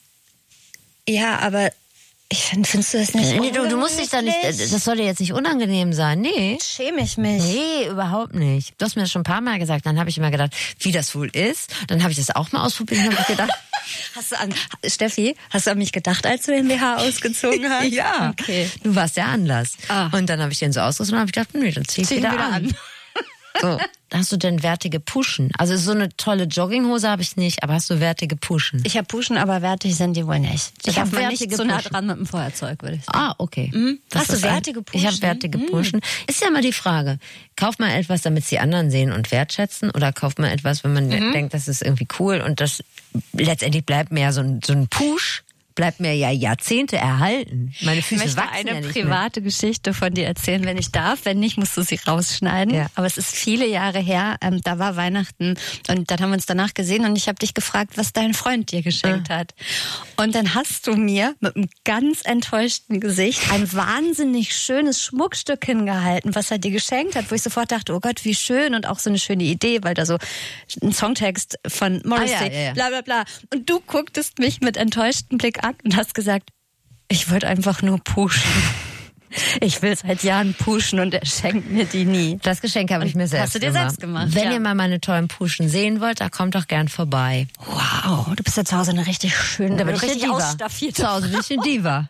Ja, aber ich find, findest du das nicht Nee, du, du musst dich da nicht, das soll dir jetzt nicht unangenehm sein, nee. Schäme ich mich. Nee, überhaupt nicht. Du hast mir das schon ein paar Mal gesagt, dann habe ich immer gedacht, wie das wohl ist. Dann habe ich das auch mal ausprobiert und habe gedacht... Hast du an, Steffi, hast du an mich gedacht, als du den B H ausgezogen hast? Ja, okay. Du warst der Anlass. Ah. Und dann habe ich den so ausgezogen und habe gedacht, nee, dann zieh ich Zieh ihn wieder, wieder an. an. So. Hast du denn wertige Puschen? Also so eine tolle Jogginghose habe ich nicht, aber hast du wertige Puschen? Ich habe Puschen, aber wertig sind die wohl nicht. Ich darf habe man wertige nicht so nah Puschen. dran mit dem Feuerzeug, würde ich sagen. Ah, okay. Mhm. Das Hast du ist ein- wertige Puschen? Ich habe wertige Mhm. Puschen. Ist ja immer die Frage, kauft man etwas, damit sie anderen sehen und wertschätzen, oder kauft man etwas, wenn man Mhm. denkt, das ist irgendwie cool und das letztendlich bleibt mir ja so ein, so ein Push, bleibt mir ja Jahrzehnte erhalten. Meine Ich Füße möchte wachsen eine ja nicht private Geschichte von dir erzählen, wenn ich darf. Wenn nicht, musst du sie rausschneiden. Ja. Aber es ist viele Jahre her. Ähm, da war Weihnachten und dann haben wir uns danach gesehen und ich habe dich gefragt, was dein Freund dir geschenkt Ah. hat. Und dann hast du mir mit einem ganz enttäuschten Gesicht ein wahnsinnig schönes Schmuckstück hingehalten, was er dir geschenkt hat, wo ich sofort dachte, oh Gott, wie schön und auch so eine schöne Idee, weil da so ein Songtext von Morrissey, Ah, ja, ja, ja. bla bla bla. Und du gucktest mich mit enttäuschtem Blick an und hast gesagt, ich wollte einfach nur pushen. Ich will seit Jahren pushen und er schenkt mir die nie. Das Geschenk habe ich Und mir selbst hast du dir gemacht. selbst gemacht, Wenn ja. ihr mal meine tollen Puschen sehen wollt, da kommt doch gern vorbei. Wow, du bist ja zu Hause eine richtig schöne, Da bin ich richtig eine Diva. ausstaffierte. Zu Hause bin ich eine Diva.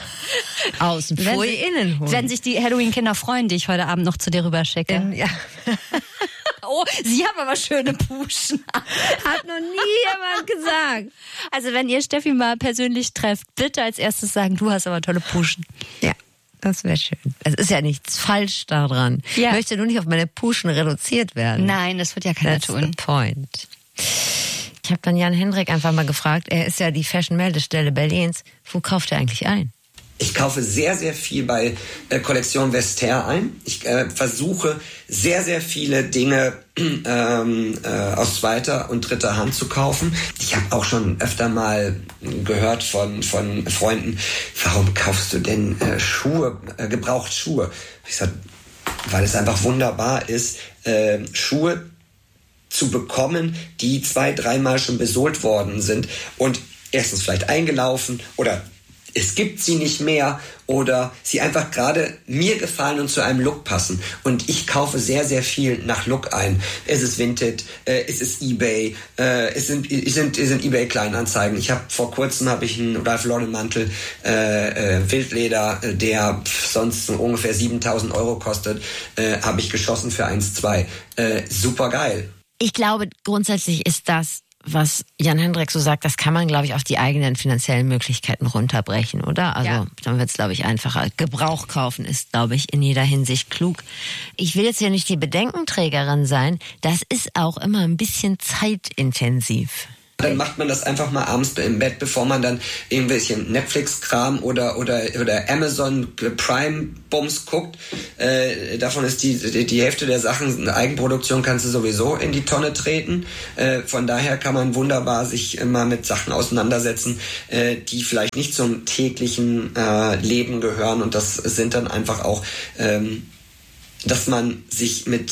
Außen Wenn Pfui, sie- innen Hund. Wenn sich die Halloween-Kinder freuen, die ich heute Abend noch zu dir rüberschicke. In, ja. Oh, sie haben aber schöne Puschen. Hat noch nie jemand gesagt. Also wenn ihr Steffi mal persönlich trefft, bitte als erstes sagen, du hast aber tolle Puschen. Ja, das wäre schön. Es ist ja nichts falsch daran. Ja. Ich möchte nur nicht auf meine Puschen reduziert werden. Nein, das wird ja keiner That's tun. the point. Ich habe dann Jan-Henrik einfach mal gefragt, er ist ja die Fashion-Meldestelle Berlins, wo kauft er eigentlich ein? Ich kaufe sehr, sehr viel bei äh, Kollektion Vestiaire ein. Ich äh, versuche sehr, sehr viele Dinge ähm, äh, aus zweiter und dritter Hand zu kaufen. Ich habe auch schon öfter mal gehört von, von Freunden, warum kaufst du denn äh, Schuhe, äh, gebraucht Schuhe? Ich sage, weil es einfach wunderbar ist, äh, Schuhe zu bekommen, die zwei, dreimal schon besohlt worden sind und erstens vielleicht eingelaufen oder es gibt sie nicht mehr oder sie einfach gerade mir gefallen und zu einem Look passen. Und ich kaufe sehr, sehr viel nach Look ein. Es ist Vinted, äh, es ist eBay, äh, es sind, es sind, es sind eBay-Kleinanzeigen. Ich habe vor kurzem habe ich einen Ralph Lauren Mantel, äh, äh, Wildleder, der sonst ungefähr siebentausend Euro kostet, äh, habe ich geschossen für eins Komma zwei. Äh, super geil. Ich glaube, grundsätzlich ist das, was Jan Hendrik so sagt, das kann man, glaube ich, auf die eigenen finanziellen Möglichkeiten runterbrechen, oder? Also ja. Dann wird es, glaube ich, einfacher. Gebrauch kaufen ist, glaube ich, in jeder Hinsicht klug. Ich will jetzt hier nicht die Bedenkenträgerin sein. Das ist auch immer ein bisschen zeitintensiv. Dann macht man das einfach mal abends im Bett, bevor man dann irgendwelchen Netflix-Kram oder oder oder Amazon Prime-Bums guckt. Äh, davon ist die, die die Hälfte der Sachen eine Eigenproduktion, kannst du sowieso in die Tonne treten. Äh, von daher kann man wunderbar sich mal mit Sachen auseinandersetzen, äh, die vielleicht nicht zum täglichen äh, Leben gehören. Und das sind dann einfach auch, ähm, dass man sich mit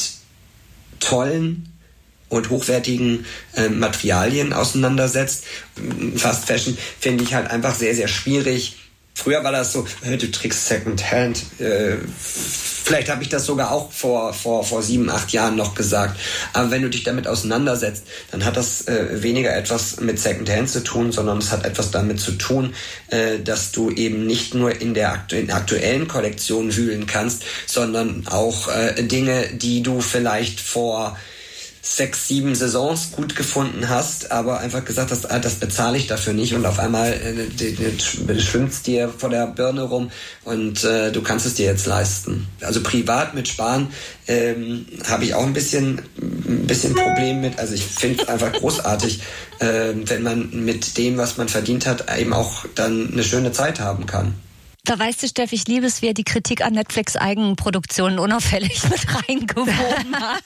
tollen und hochwertigen äh, Materialien auseinandersetzt. Fast Fashion finde ich halt einfach sehr, sehr schwierig. Früher war das so, äh, du trägst Secondhand. Äh, vielleicht habe ich das sogar auch vor, vor, vor sieben, acht Jahren noch gesagt. Aber wenn du dich damit auseinandersetzt, dann hat das äh, weniger etwas mit Secondhand zu tun, sondern es hat etwas damit zu tun, äh, dass du eben nicht nur in der aktu- in aktuellen Kollektion wühlen kannst, sondern auch äh, Dinge, die du vielleicht vor sechs, sieben Saisons gut gefunden hast, aber einfach gesagt hast, ah, das bezahle ich dafür nicht und auf einmal äh, schwimmt es dir vor der Birne rum und äh, du kannst es dir jetzt leisten. Also privat mit Sparen ähm, habe ich auch ein bisschen ein bisschen Problem mit. Also ich finde es einfach großartig, äh, wenn man mit dem, was man verdient hat, eben auch dann eine schöne Zeit haben kann. Da weißt du, Steffi, ich liebe es, wie er die Kritik an Netflix Eigenproduktionen unauffällig mit reingewoben hat.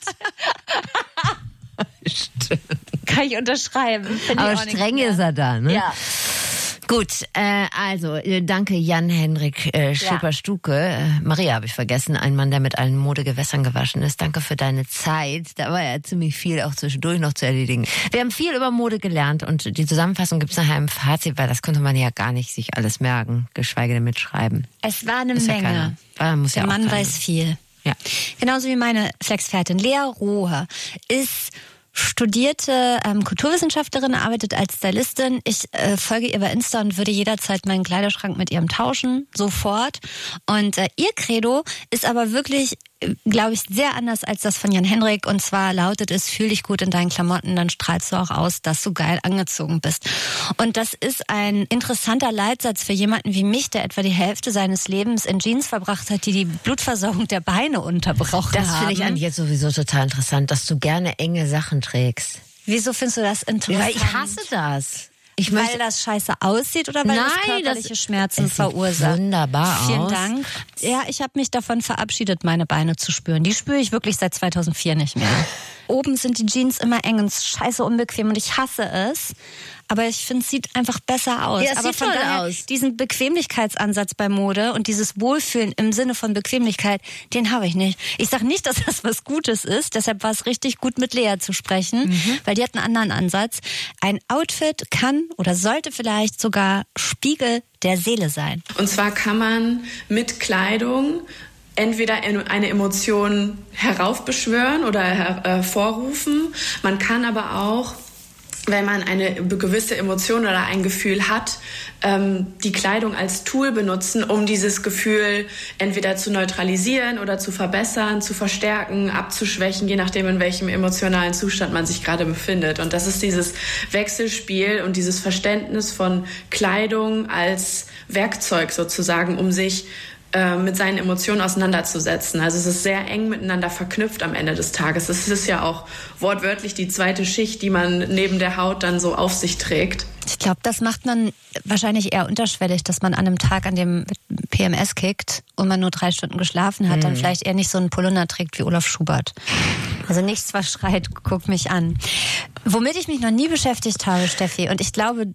Stimmt. Kann ich unterschreiben. Find Aber ich auch streng ist er da, ne? Ja. Gut, äh, also äh, danke Jan Hendrik äh, Schipper-Stuke. Äh, Maria habe ich vergessen, ein Mann, der mit allen Modegewässern gewaschen ist. Danke für deine Zeit. Da war ja ziemlich viel auch zwischendurch noch zu erledigen. Wir haben viel über Mode gelernt und die Zusammenfassung gibt's nachher im Fazit, weil das konnte man ja gar nicht sich alles merken, geschweige denn mitschreiben. Es war eine ist Menge. Ja muss Der ja Mann auch weiß viel. Ja. Genauso wie meine Flexpertin Lea Rohe ist studierte ähm, Kulturwissenschaftlerin, arbeitet als Stylistin. Ich äh, folge ihr bei Insta und würde jederzeit meinen Kleiderschrank mit ihrem tauschen, sofort. Und äh, ihr Credo ist aber wirklich, äh, glaube ich, sehr anders als das von Jan Hendrik. Und zwar lautet es, fühl dich gut in deinen Klamotten, dann strahlst du auch aus, dass du geil angezogen bist. Und das ist ein interessanter Leitsatz für jemanden wie mich, der etwa die Hälfte seines Lebens in Jeans verbracht hat, die die Blutversorgung der Beine unterbrochen das haben. Das finde ich eigentlich jetzt sowieso total interessant, dass du gerne enge Sachen trägst. Wieso findest du das interessant? Weil ich hasse das. Ich weil möchte, das scheiße aussieht oder weil nein, das körperliche das Schmerzen es verursacht? Sieht wunderbar Vielen aus. Dank. Ja, ich habe mich davon verabschiedet, meine Beine zu spüren. Die spüre ich wirklich seit zweitausendvier nicht mehr. Oben sind die Jeans immer eng und es ist scheiße unbequem und ich hasse es. Aber ich finde, es sieht einfach besser aus. Ja, es Aber sieht von toll daher, aus. diesen Bequemlichkeitsansatz bei Mode und dieses Wohlfühlen im Sinne von Bequemlichkeit, den habe ich nicht. Ich sage nicht, dass das was Gutes ist. Deshalb war es richtig gut, mit Lea zu sprechen, mhm. weil die hat einen anderen Ansatz. Ein Outfit kann oder sollte vielleicht sogar Spiegel der Seele sein. Und zwar kann man mit Kleidung entweder eine Emotion heraufbeschwören oder hervorrufen. Man kann aber auch, wenn man eine gewisse Emotion oder ein Gefühl hat, die Kleidung als Tool benutzen, um dieses Gefühl entweder zu neutralisieren oder zu verbessern, zu verstärken, abzuschwächen, je nachdem, in welchem emotionalen Zustand man sich gerade befindet. Und das ist dieses Wechselspiel und dieses Verständnis von Kleidung als Werkzeug sozusagen, um sich mit seinen Emotionen auseinanderzusetzen. Also es ist sehr eng miteinander verknüpft am Ende des Tages. Es ist ja auch wortwörtlich die zweite Schicht, die man neben der Haut dann so auf sich trägt. Ich glaube, das macht man wahrscheinlich eher unterschwellig, dass man an einem Tag, an dem P M S kickt und man nur drei Stunden geschlafen hat, mhm. dann vielleicht eher nicht so einen Polunder trägt wie Olaf Schubert. Also nichts, was schreit, guck mich an. Womit ich mich noch nie beschäftigt habe, Steffi, und ich glaube,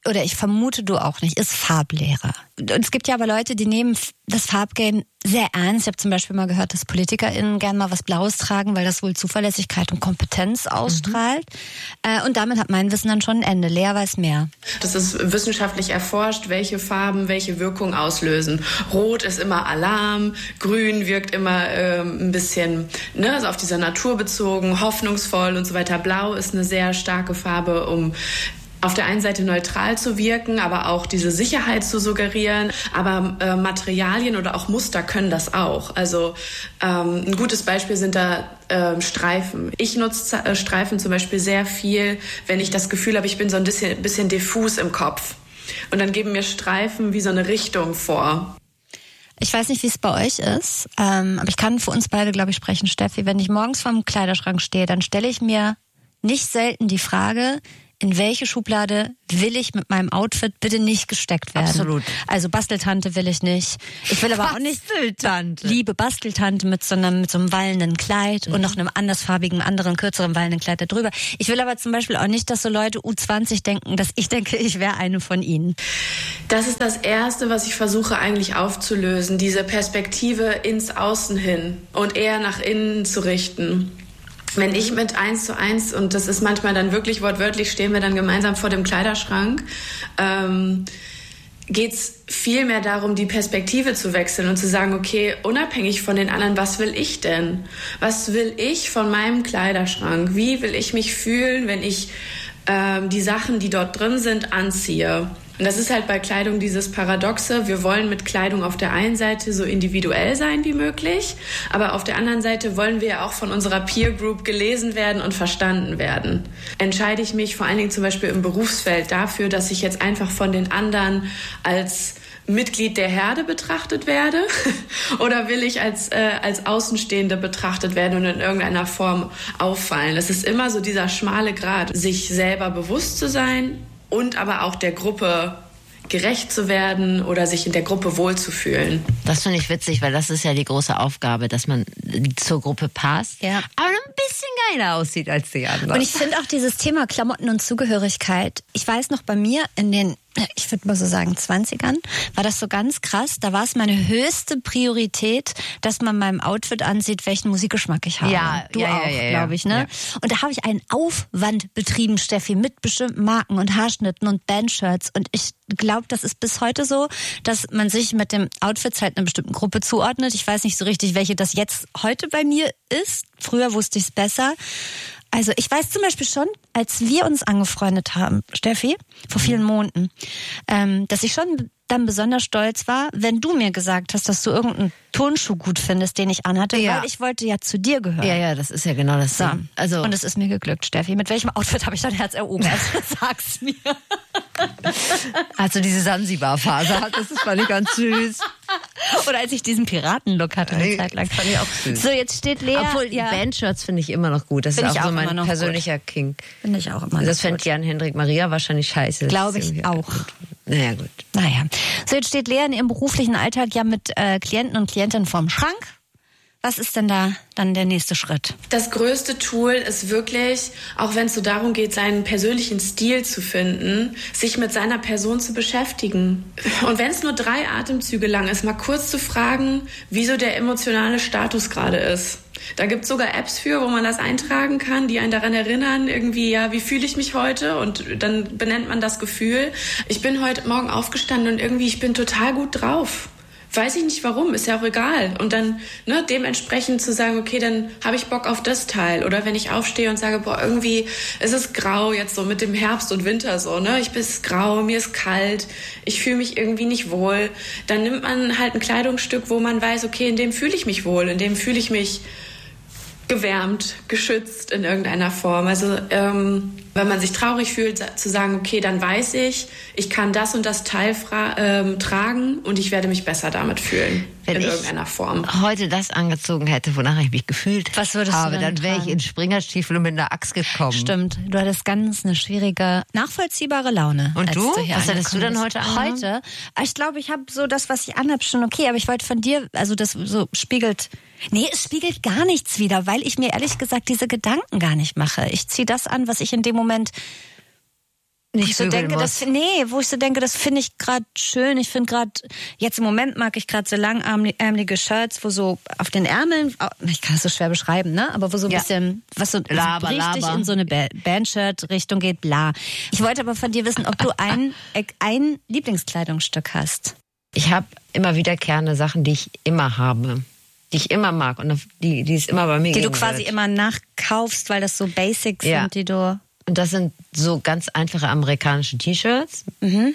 oder ich vermute du auch nicht, ist Farblehre. Und es gibt ja aber Leute, die nehmen das Farbgame sehr ernst. Ich habe zum Beispiel mal gehört, dass PolitikerInnen gerne mal was Blaues tragen, weil das wohl Zuverlässigkeit und Kompetenz ausstrahlt. Mhm. Und damit hat mein Wissen dann schon ein Ende. Lea weiß mehr. Das ist wissenschaftlich erforscht, welche Farben welche Wirkung auslösen. Rot ist immer Alarm, Grün wirkt immer äh, ein bisschen ne, also auf dieser Natur bezogen, hoffnungsvoll und so weiter. Blau ist eine sehr starke Farbe, um auf der einen Seite neutral zu wirken, aber auch diese Sicherheit zu suggerieren. Aber äh, Materialien oder auch Muster können das auch. Also ähm, ein gutes Beispiel sind da äh, Streifen. Ich nutze äh, Streifen zum Beispiel sehr viel, wenn ich das Gefühl habe, ich bin so ein bisschen, bisschen diffus im Kopf. Und dann geben mir Streifen wie so eine Richtung vor. Ich weiß nicht, wie es bei euch ist, ähm, aber ich kann für uns beide, glaube ich, sprechen, Steffi. Wenn ich morgens vorm Kleiderschrank stehe, dann stelle ich mir nicht selten die Frage, in welche Schublade will ich mit meinem Outfit bitte nicht gesteckt werden? Absolut. Also Basteltante will ich nicht. Ich will aber auch nicht Basteltante. Liebe Basteltante mit so einem, mit so einem wallenden Kleid mhm. und noch einem andersfarbigen, anderen, kürzeren wallenden Kleid da drüber. Ich will aber zum Beispiel auch nicht, dass so Leute U zwanzig denken, dass ich denke, ich wäre eine von ihnen. Das ist das Erste, was ich versuche eigentlich aufzulösen, diese Perspektive ins Außen hin und eher nach innen zu richten. Wenn ich mit eins zu eins, und das ist manchmal dann wirklich wortwörtlich, stehen wir dann gemeinsam vor dem Kleiderschrank, ähm, geht es viel mehr darum, die Perspektive zu wechseln und zu sagen, okay, unabhängig von den anderen, was will ich denn? Was will ich von meinem Kleiderschrank? Wie will ich mich fühlen, wenn ich ähm, die Sachen, die dort drin sind, anziehe? Und das ist halt bei Kleidung dieses Paradoxe. Wir wollen mit Kleidung auf der einen Seite so individuell sein wie möglich, aber auf der anderen Seite wollen wir ja auch von unserer Peer Group gelesen werden und verstanden werden. Entscheide ich mich vor allen Dingen zum Beispiel im Berufsfeld dafür, dass ich jetzt einfach von den anderen als Mitglied der Herde betrachtet werde oder will ich als, äh, als Außenstehende betrachtet werden und in irgendeiner Form auffallen? Das ist immer so dieser schmale Grat, sich selber bewusst zu sein, und aber auch der Gruppe gerecht zu werden oder sich in der Gruppe wohlzufühlen. Das finde ich witzig, weil das ist ja die große Aufgabe, dass man zur Gruppe passt, ja. aber ein bisschen geiler aussieht als die anderen. Und ich finde auch dieses Thema Klamotten und Zugehörigkeit, ich weiß noch bei mir in den, ich würde mal so sagen zwanzigern, war das so ganz krass. Da war es meine höchste Priorität, dass man meinem Outfit ansieht, welchen Musikgeschmack ich habe. Ja, du ja, auch, ja, ja, glaube ich, ne? Ja. Und da habe ich einen Aufwand betrieben, Steffi, mit bestimmten Marken und Haarschnitten und Bandshirts. Und ich glaube, das ist bis heute so, dass man sich mit dem Outfits halt einer bestimmten Gruppe zuordnet. Ich weiß nicht so richtig, welche das jetzt heute bei mir ist. Früher wusste ich es besser. Also ich weiß zum Beispiel schon, als wir uns angefreundet haben, Steffi, vor vielen Monaten, ähm, dass ich schon dann besonders stolz war, wenn du mir gesagt hast, dass du irgendeinen Turnschuh gut findest, den ich anhatte, ja. weil ich wollte ja zu dir gehören. Ja, ja, das ist ja genau das. So. Also und es ist mir geglückt, Steffi. Mit welchem Outfit habe ich dein Herz erobert? Sag's mir. Als du diese Sansibar-Phase hattest, das fand ich ganz süß. Oder als ich diesen Piratenlook hatte eine Zeit lang. Fand ich auch süß. So, jetzt steht Lea. Obwohl, ja. Bandshirts finde ich immer noch gut. Das Find ist ich auch so auch mein immer noch persönlicher gut. King. Finde ich auch immer Das noch fände gut. Jan Hendrik Maria wahrscheinlich scheiße. Glaube ich auch. Gut. Naja, gut. Naja. So, jetzt steht Lea in ihrem beruflichen Alltag ja mit äh, Klienten und Klientinnen vorm Schrank. Was ist denn da dann der nächste Schritt? Das größte Tool ist wirklich, auch wenn es so darum geht, seinen persönlichen Stil zu finden, sich mit seiner Person zu beschäftigen. Und wenn es nur drei Atemzüge lang ist, mal kurz zu fragen, wieso der emotionale Status gerade ist. Da gibt es sogar Apps für, wo man das eintragen kann, die einen daran erinnern, irgendwie, ja, wie fühle ich mich heute? Und dann benennt man das Gefühl. Ich bin heute Morgen aufgestanden und irgendwie, ich bin total gut drauf. Weiß ich nicht warum, ist ja auch egal. Und dann ne, dementsprechend zu sagen, okay, dann habe ich Bock auf das Teil. Oder wenn ich aufstehe und sage, boah, irgendwie ist es grau jetzt so mit dem Herbst und Winter so, ne? Ich bin grau, mir ist kalt, ich fühle mich irgendwie nicht wohl. Dann nimmt man halt ein Kleidungsstück, wo man weiß, okay, in dem fühle ich mich wohl, in dem fühle ich mich gewärmt, geschützt in irgendeiner Form. Also ähm, wenn man sich traurig fühlt, zu sagen, okay, dann weiß ich, ich kann das und das Teil fra- ähm, tragen und ich werde mich besser damit fühlen. Wenn in ich irgendeiner Form. heute das angezogen hätte, wonach ich mich gefühlt Was würdest du habe, dann dann wäre ich tragen? in Springerstiefel und mit einer Axt gekommen. Stimmt, du hattest ganz eine schwierige, nachvollziehbare Laune. Und als du? hier Was hattest du angekommen denn bist. heute an? Heute? Ich glaube, ich habe so das, was ich anhab, schon okay, aber ich wollte von dir, also das so spiegelt, nee, es spiegelt gar nichts wieder, weil ich mir ehrlich gesagt diese Gedanken gar nicht mache. Ich ziehe das an, was ich in dem Moment nicht ich so denke, das, nee, wo ich so denke, das finde ich gerade schön. Ich finde gerade, jetzt im Moment mag ich gerade so langärmelige Shirts, wo so auf den Ärmeln, ich kann das so schwer beschreiben, ne? Aber wo so ein ja. bisschen, was so, laber, so richtig laber. in so eine Bandshirt-Richtung geht, bla. Ich wollte aber von dir wissen, ob du ein, ein Lieblingskleidungsstück hast. Ich habe immer wiederkehrende Sachen, die ich immer habe. Die ich immer mag und die, die es immer bei mir Die geben du quasi wird. immer nachkaufst, weil das so Basics ja. sind, die du... Und das sind so ganz einfache amerikanische T-Shirts. Mhm.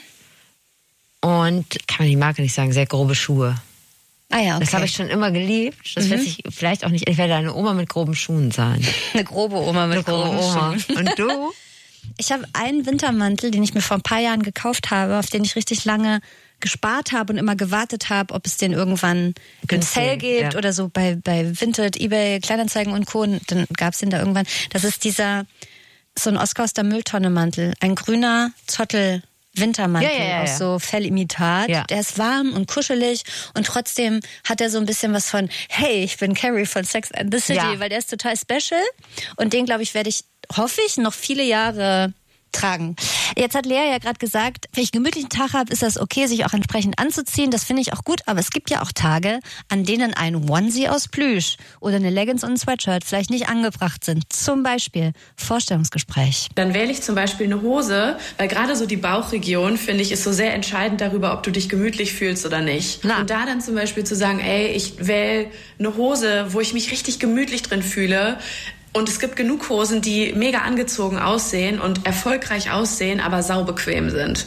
Und, kann man die Marke nicht sagen, sehr grobe Schuhe. Ah ja, okay. Das habe ich schon immer geliebt. Das mhm. wird sich vielleicht auch nicht, ich werde eine Oma mit groben Schuhen sein. Eine grobe Oma mit eine groben grobe Oma. Schuhen. Und du? Ich habe einen Wintermantel, den ich mir vor ein paar Jahren gekauft habe, auf den ich richtig lange gespart habe und immer gewartet habe, ob es den irgendwann im Sale gibt ja. oder so bei, bei Vinted, eBay, Kleinanzeigen und Co. Und dann gab es den da irgendwann. Das ist dieser, so ein Oscar aus der Mülltonne-Mantel. Ein grüner Zottel Wintermantel ja, ja, ja, aus ja. so Fellimitat. Ja. Der ist warm und kuschelig und trotzdem hat er so ein bisschen was von, hey, ich bin Carrie von Sex and the City, Ja. weil der ist total special. Und den, glaube ich, werde ich, hoffe ich, noch viele Jahre tragen. Jetzt hat Lea ja gerade gesagt, wenn ich einen gemütlichen Tag habe, ist das okay, sich auch entsprechend anzuziehen. Das finde ich auch gut, aber es gibt ja auch Tage, an denen ein Onesie aus Plüsch oder eine Leggings und ein Sweatshirt vielleicht nicht angebracht sind. Zum Beispiel Vorstellungsgespräch. Dann wähle ich zum Beispiel eine Hose, weil gerade so die Bauchregion, finde ich, ist so sehr entscheidend darüber, ob du dich gemütlich fühlst oder nicht. Na. Und da dann zum Beispiel zu sagen, ey, ich wähle eine Hose, wo ich mich richtig gemütlich drin fühle. Und es gibt genug Hosen, die mega angezogen aussehen und erfolgreich aussehen, aber saubequem sind.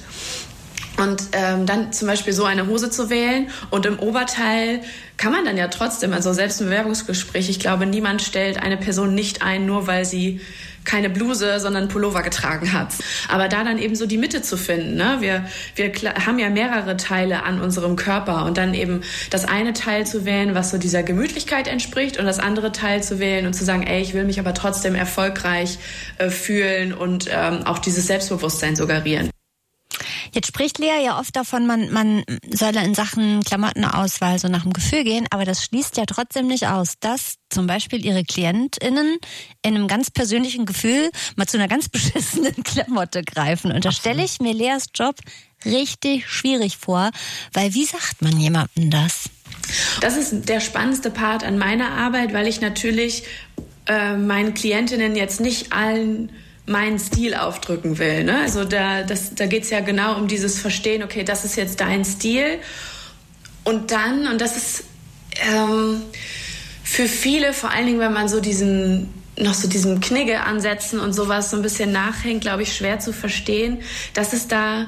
Und ähm, dann zum Beispiel so eine Hose zu wählen und im Oberteil kann man dann ja trotzdem, also selbst im Bewerbungsgespräch, ich glaube, niemand stellt eine Person nicht ein, nur weil sie keine Bluse, sondern Pullover getragen hat. Aber da dann eben so die Mitte zu finden, ne? Wir, wir haben ja mehrere Teile an unserem Körper und dann eben das eine Teil zu wählen, was so dieser Gemütlichkeit entspricht und das andere Teil zu wählen und zu sagen, ey, ich will mich aber trotzdem erfolgreich äh, fühlen und ähm, auch dieses Selbstbewusstsein suggerieren. Jetzt spricht Lea ja oft davon, man, man solle in Sachen Klamottenauswahl so nach dem Gefühl gehen, aber das schließt ja trotzdem nicht aus, dass zum Beispiel ihre KlientInnen in einem ganz persönlichen Gefühl mal zu einer ganz beschissenen Klamotte greifen. Und da stelle ich mir Leas Job richtig schwierig vor, weil wie sagt man jemandem das? Das ist der spannendste Part an meiner Arbeit, weil ich natürlich äh, meinen Klientinnen jetzt nicht allen meinen Stil aufdrücken will. Ne? Also da, das, da geht es ja genau um dieses Verstehen, okay, das ist jetzt dein Stil. Und dann, und das ist ähm, für viele, vor allen Dingen, wenn man so diesen noch so diesem Knigge ansetzen und sowas so ein bisschen nachhängt, glaube ich, schwer zu verstehen, dass es da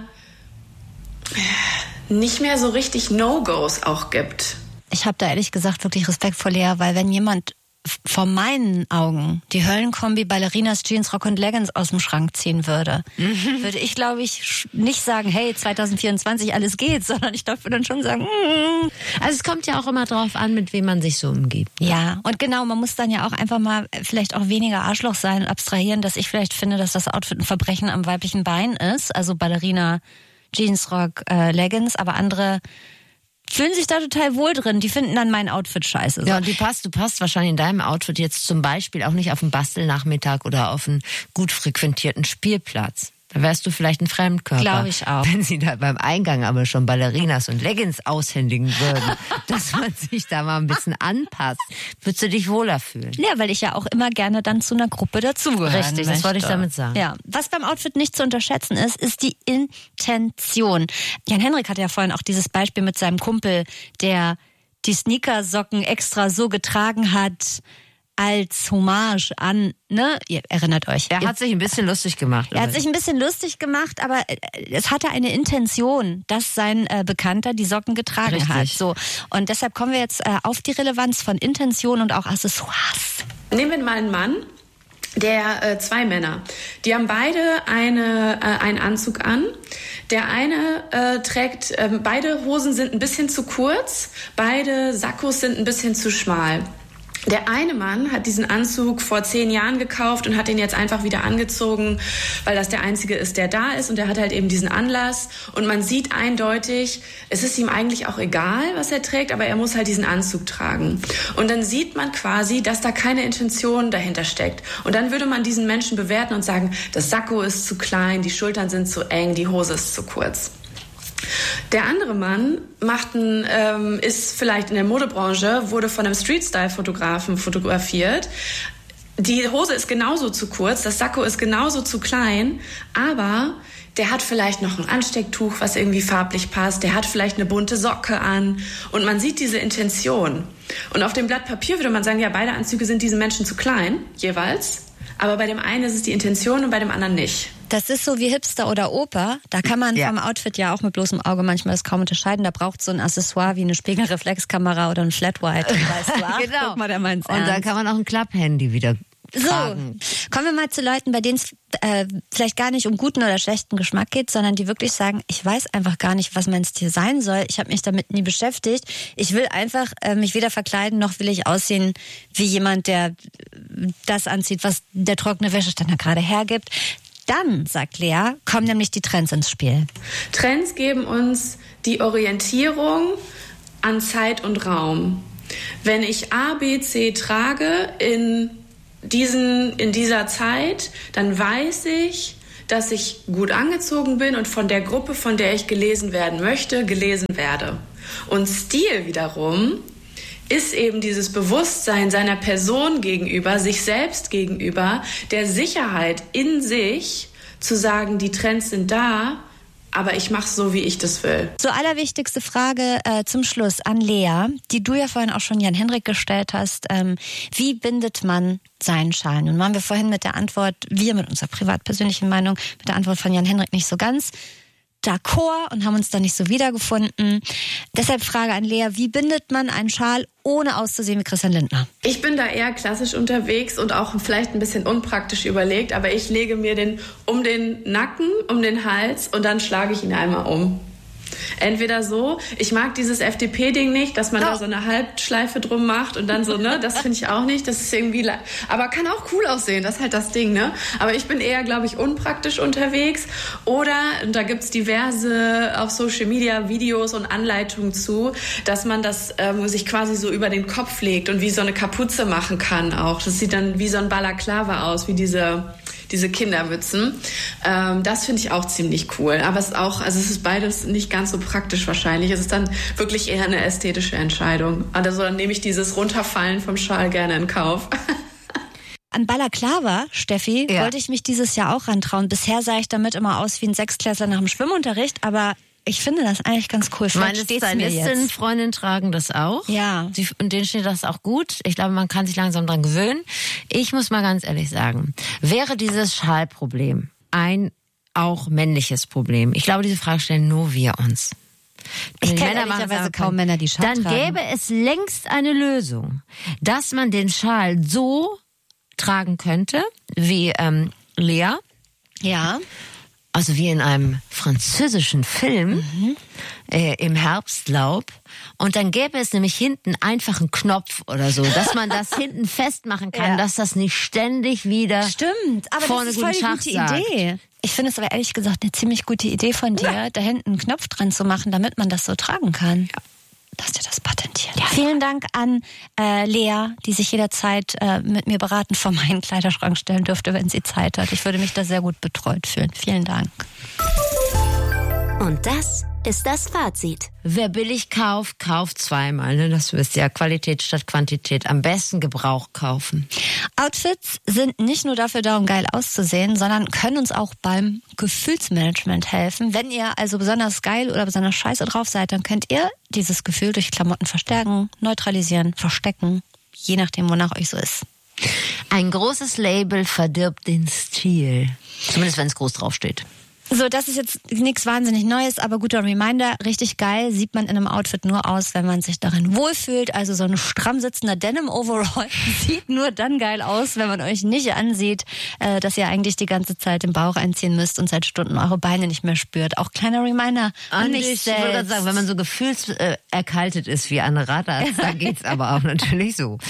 nicht mehr so richtig No-Gos auch gibt. Ich habe da ehrlich gesagt wirklich Respekt vor Lea, weil wenn jemand vor meinen Augen die Höllenkombi Ballerinas, Jeans, Rock und Leggings aus dem Schrank ziehen würde, mhm. würde ich, glaube ich, nicht sagen, hey, zwanzig vierundzwanzig, alles geht, sondern ich würde dann schon sagen, mm. Also es kommt ja auch immer drauf an, mit wem man sich so umgibt. Ne? Ja, und genau, man muss dann ja auch einfach mal vielleicht auch weniger Arschloch sein und abstrahieren, dass ich vielleicht finde, dass das Outfit ein Verbrechen am weiblichen Bein ist, also Ballerina, Jeans, Rock, äh, Leggings, aber andere fühlen sich da total wohl drin. Die finden dann mein Outfit scheiße. So. Ja, und die passt, du passt wahrscheinlich in deinem Outfit jetzt zum Beispiel auch nicht auf einen Bastelnachmittag oder auf einen gut frequentierten Spielplatz. Da wärst du vielleicht ein Fremdkörper. Glaube ich auch. Wenn sie da beim Eingang aber schon Ballerinas und Leggings aushändigen würden, dass man sich da mal ein bisschen anpasst, würdest du dich wohler fühlen. Ja, weil ich ja auch immer gerne dann zu einer Gruppe dazugehören Richtig, das möchte. wollte ich damit sagen. Ja, was beim Outfit nicht zu unterschätzen ist, ist die Intention. Jan-Henrik hatte ja vorhin auch dieses Beispiel mit seinem Kumpel, der die Sneakersocken extra so getragen hat, als Hommage an, ne, ihr erinnert euch. Er hat sich ein bisschen lustig gemacht. Er hat sich ein bisschen lustig gemacht, aber es hatte eine Intention, dass sein äh, Bekannter die Socken getragen Richtig. hat. So. Und deshalb kommen wir jetzt äh, auf die Relevanz von Intention und auch Accessoires. Nehmen wir mal einen Mann, der äh, zwei Männer, die haben beide eine, äh, einen Anzug an. Der eine äh, trägt, äh, beide Hosen sind ein bisschen zu kurz, beide Sakkos sind ein bisschen zu schmal. Der eine Mann hat diesen Anzug vor zehn Jahren gekauft und hat ihn jetzt einfach wieder angezogen, weil das der einzige ist, der da ist. Und er hat halt eben diesen Anlass. Und man sieht eindeutig, es ist ihm eigentlich auch egal, was er trägt, aber er muss halt diesen Anzug tragen. Und dann sieht man quasi, dass da keine Intention dahinter steckt. Und dann würde man diesen Menschen bewerten und sagen, das Sakko ist zu klein, die Schultern sind zu eng, die Hose ist zu kurz. Der andere Mann macht ein, ähm, ist vielleicht in der Modebranche, wurde von einem Street-Style-Fotografen fotografiert. Die Hose ist genauso zu kurz, das Sakko ist genauso zu klein, aber der hat vielleicht noch ein Anstecktuch, was irgendwie farblich passt, der hat vielleicht eine bunte Socke an und man sieht diese Intention. Und auf dem Blatt Papier würde man sagen, ja, beide Anzüge sind diesen Menschen zu klein, jeweils. Aber bei dem einen ist es die Intention und bei dem anderen nicht. Das ist so wie Hipster oder Oper. Da kann man ja. vom Outfit ja auch mit bloßem Auge manchmal das kaum unterscheiden. Da braucht es so ein Accessoire wie eine Spiegelreflexkamera oder ein Flat White. Weißt du, ach, genau. Guck mal, der meint's Und ernst. dann kann man auch ein Klapphandy wieder So, tragen. kommen wir mal zu Leuten, bei denen es äh, vielleicht gar nicht um guten oder schlechten Geschmack geht, sondern die wirklich sagen, ich weiß einfach gar nicht, was mein Stil sein soll. Ich habe mich damit nie beschäftigt. Ich will einfach äh, mich weder verkleiden, noch will ich aussehen wie jemand, der das anzieht, was der trockene Wäscheständer gerade hergibt. Dann, sagt Lea, kommen nämlich die Trends ins Spiel. Trends geben uns die Orientierung an Zeit und Raum. Wenn ich A, B, C trage in, diesen, in dieser Zeit, dann weiß ich, dass ich gut angezogen bin und von der Gruppe, von der ich gelesen werden möchte, gelesen werde. Und Stil wiederum ist eben dieses Bewusstsein seiner Person gegenüber, sich selbst gegenüber, der Sicherheit in sich, zu sagen, die Trends sind da, aber ich mache so, wie ich das will. So, allerwichtigste Frage äh, zum Schluss an Lea, die du ja vorhin auch schon Jan-Henrik gestellt hast. Ähm, wie bindet man seinen Schal? Nun waren wir vorhin mit der Antwort, wir mit unserer privat-persönlichen Meinung, mit der Antwort von Jan-Henrik nicht so ganz d'accord und haben uns da nicht so wiedergefunden. Deshalb Frage an Lea, wie bindet man einen Schal, ohne auszusehen wie Christian Lindner? Ich bin da eher klassisch unterwegs und auch vielleicht ein bisschen unpraktisch überlegt, aber ich lege mir den um den Nacken, um den Hals und dann schlage ich ihn einmal um. Entweder so, ich mag dieses F D P-Ding nicht, dass man oh. da so eine Halbschleife drum macht und dann so, ne, das finde ich auch nicht, das ist irgendwie, aber kann auch cool aussehen, das ist halt das Ding, ne, aber ich bin eher, glaube ich, unpraktisch unterwegs oder, und da gibt's diverse auf Social Media Videos und Anleitungen zu, dass man das ähm, sich quasi so über den Kopf legt und wie so eine Kapuze machen kann auch, das sieht dann wie so ein Balaklava aus, wie diese diese Kindermützen. Ähm, das finde ich auch ziemlich cool. Aber es ist auch, also es ist beides nicht ganz so praktisch wahrscheinlich. Es ist dann wirklich eher eine ästhetische Entscheidung. Also dann nehme ich dieses Runterfallen vom Schal gerne in Kauf. An Balaklava, Steffi, ja. wollte ich mich dieses Jahr auch rantrauen. Bisher sah ich damit immer aus wie ein Sechsklässler nach dem Schwimmunterricht, aber ich finde das eigentlich ganz cool. Meine Stylistin, Freundin tragen das auch. Ja. Sie, und denen steht das auch gut. Ich glaube, man kann sich langsam dran gewöhnen. Ich muss mal ganz ehrlich sagen, wäre dieses Schalproblem ein auch männliches Problem? Ich glaube, diese Frage stellen nur wir uns. Ich kenne ehrlicherweise kaum Männer, die Schal dann tragen. gäbe es längst eine Lösung, dass man den Schal so tragen könnte, wie ähm, Lea. Ja. Also wie in einem französischen Film mhm. äh, im Herbstlaub. Und dann gäbe es nämlich hinten einfach einen Knopf oder so, dass man das hinten festmachen kann, ja. dass das nicht ständig wieder Stimmt, aber vorne das ist voll die Schach gute sagt. Idee. Ich finde es aber ehrlich gesagt eine ziemlich gute Idee von dir, ja. da hinten einen Knopf dran zu machen, damit man das so tragen kann. Ja. Lass dir das patentieren. Ja. Vielen Dank an äh, Lea, die sich jederzeit äh, mit mir beraten vor meinen Kleiderschrank stellen dürfte, wenn sie Zeit hat. Ich würde mich da sehr gut betreut fühlen. Vielen Dank. Und das ist das Fazit. Wer billig kauft, kauft zweimal. Ne? Das wisst ihr ja, Qualität statt Quantität. Am besten Gebrauch kaufen. Outfits sind nicht nur dafür da, um geil auszusehen, sondern können uns auch beim Gefühlsmanagement helfen. Wenn ihr also besonders geil oder besonders scheiße drauf seid, dann könnt ihr dieses Gefühl durch Klamotten verstärken, neutralisieren, verstecken, je nachdem, wonach euch so ist. Ein großes Label verdirbt den Stil. Zumindest, wenn es groß draufsteht. So, das ist jetzt nichts wahnsinnig Neues, aber guter Reminder. Richtig geil sieht man in einem Outfit nur aus, wenn man sich darin wohlfühlt. Also so ein stramm sitzender Denim-Overall sieht nur dann geil aus, wenn man euch nicht ansieht, äh, dass ihr eigentlich die ganze Zeit den Bauch einziehen müsst und seit Stunden eure Beine nicht mehr spürt. Auch kleiner Reminder an mich ich selbst. Ich wollte gerade sagen, wenn man so gefühlserkaltet ist wie Anne Radatz, dann geht's aber auch natürlich so.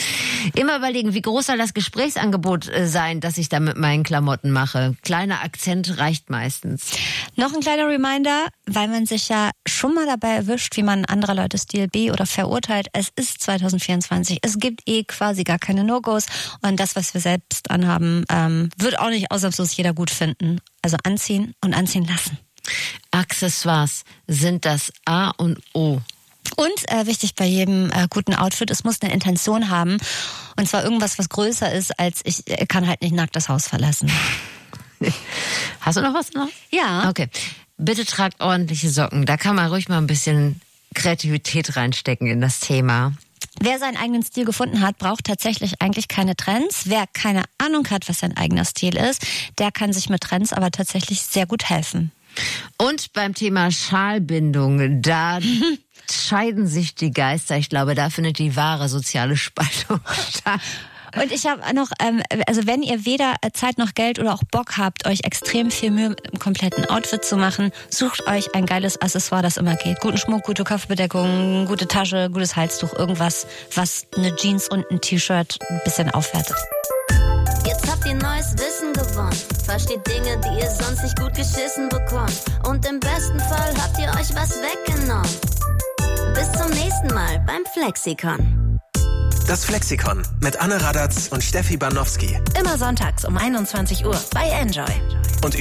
Immer überlegen, wie groß soll das Gesprächsangebot äh, sein, das ich da mit meinen Klamotten mache. Kleiner Akzent reicht meistens. Noch ein kleiner Reminder, weil man sich ja schon mal dabei erwischt, wie man anderer Leute Stil B oder verurteilt. Es ist zwanzig vierundzwanzig. Es gibt eh quasi gar keine No-Gos. Und das, was wir selbst anhaben, ähm, wird auch nicht ausnahmslos jeder gut finden. Also anziehen und anziehen lassen. Accessoires sind das A und O. Und äh, wichtig bei jedem äh, guten Outfit, es muss eine Intention haben. Und zwar irgendwas, was größer ist, als ich äh, kann halt nicht nackt das Haus verlassen. Hast du noch was noch? Ja. Okay. Bitte tragt ordentliche Socken. Da kann man ruhig mal ein bisschen Kreativität reinstecken in das Thema. Wer seinen eigenen Stil gefunden hat, braucht tatsächlich eigentlich keine Trends. Wer keine Ahnung hat, was sein eigener Stil ist, der kann sich mit Trends aber tatsächlich sehr gut helfen. Und beim Thema Schalbindung, da scheiden sich die Geister. Ich glaube, da findet die wahre soziale Spaltung statt. Und ich habe noch, ähm, also wenn ihr weder Zeit noch Geld oder auch Bock habt, euch extrem viel Mühe mit einem kompletten Outfit zu machen, sucht euch ein geiles Accessoire, das immer geht. Guten Schmuck, gute Kopfbedeckung, gute Tasche, gutes Halstuch, irgendwas, was eine Jeans und ein T-Shirt ein bisschen aufwertet. Jetzt habt ihr neues Wissen gewonnen. Versteht Dinge, die ihr sonst nicht gut geschissen bekommt. Und im besten Fall habt ihr euch was weggenommen. Bis zum nächsten Mal beim Flexikon. Das Flexikon mit Anne Radatz und Steffi Banowski. Immer sonntags um einundzwanzig Uhr bei Enjoy.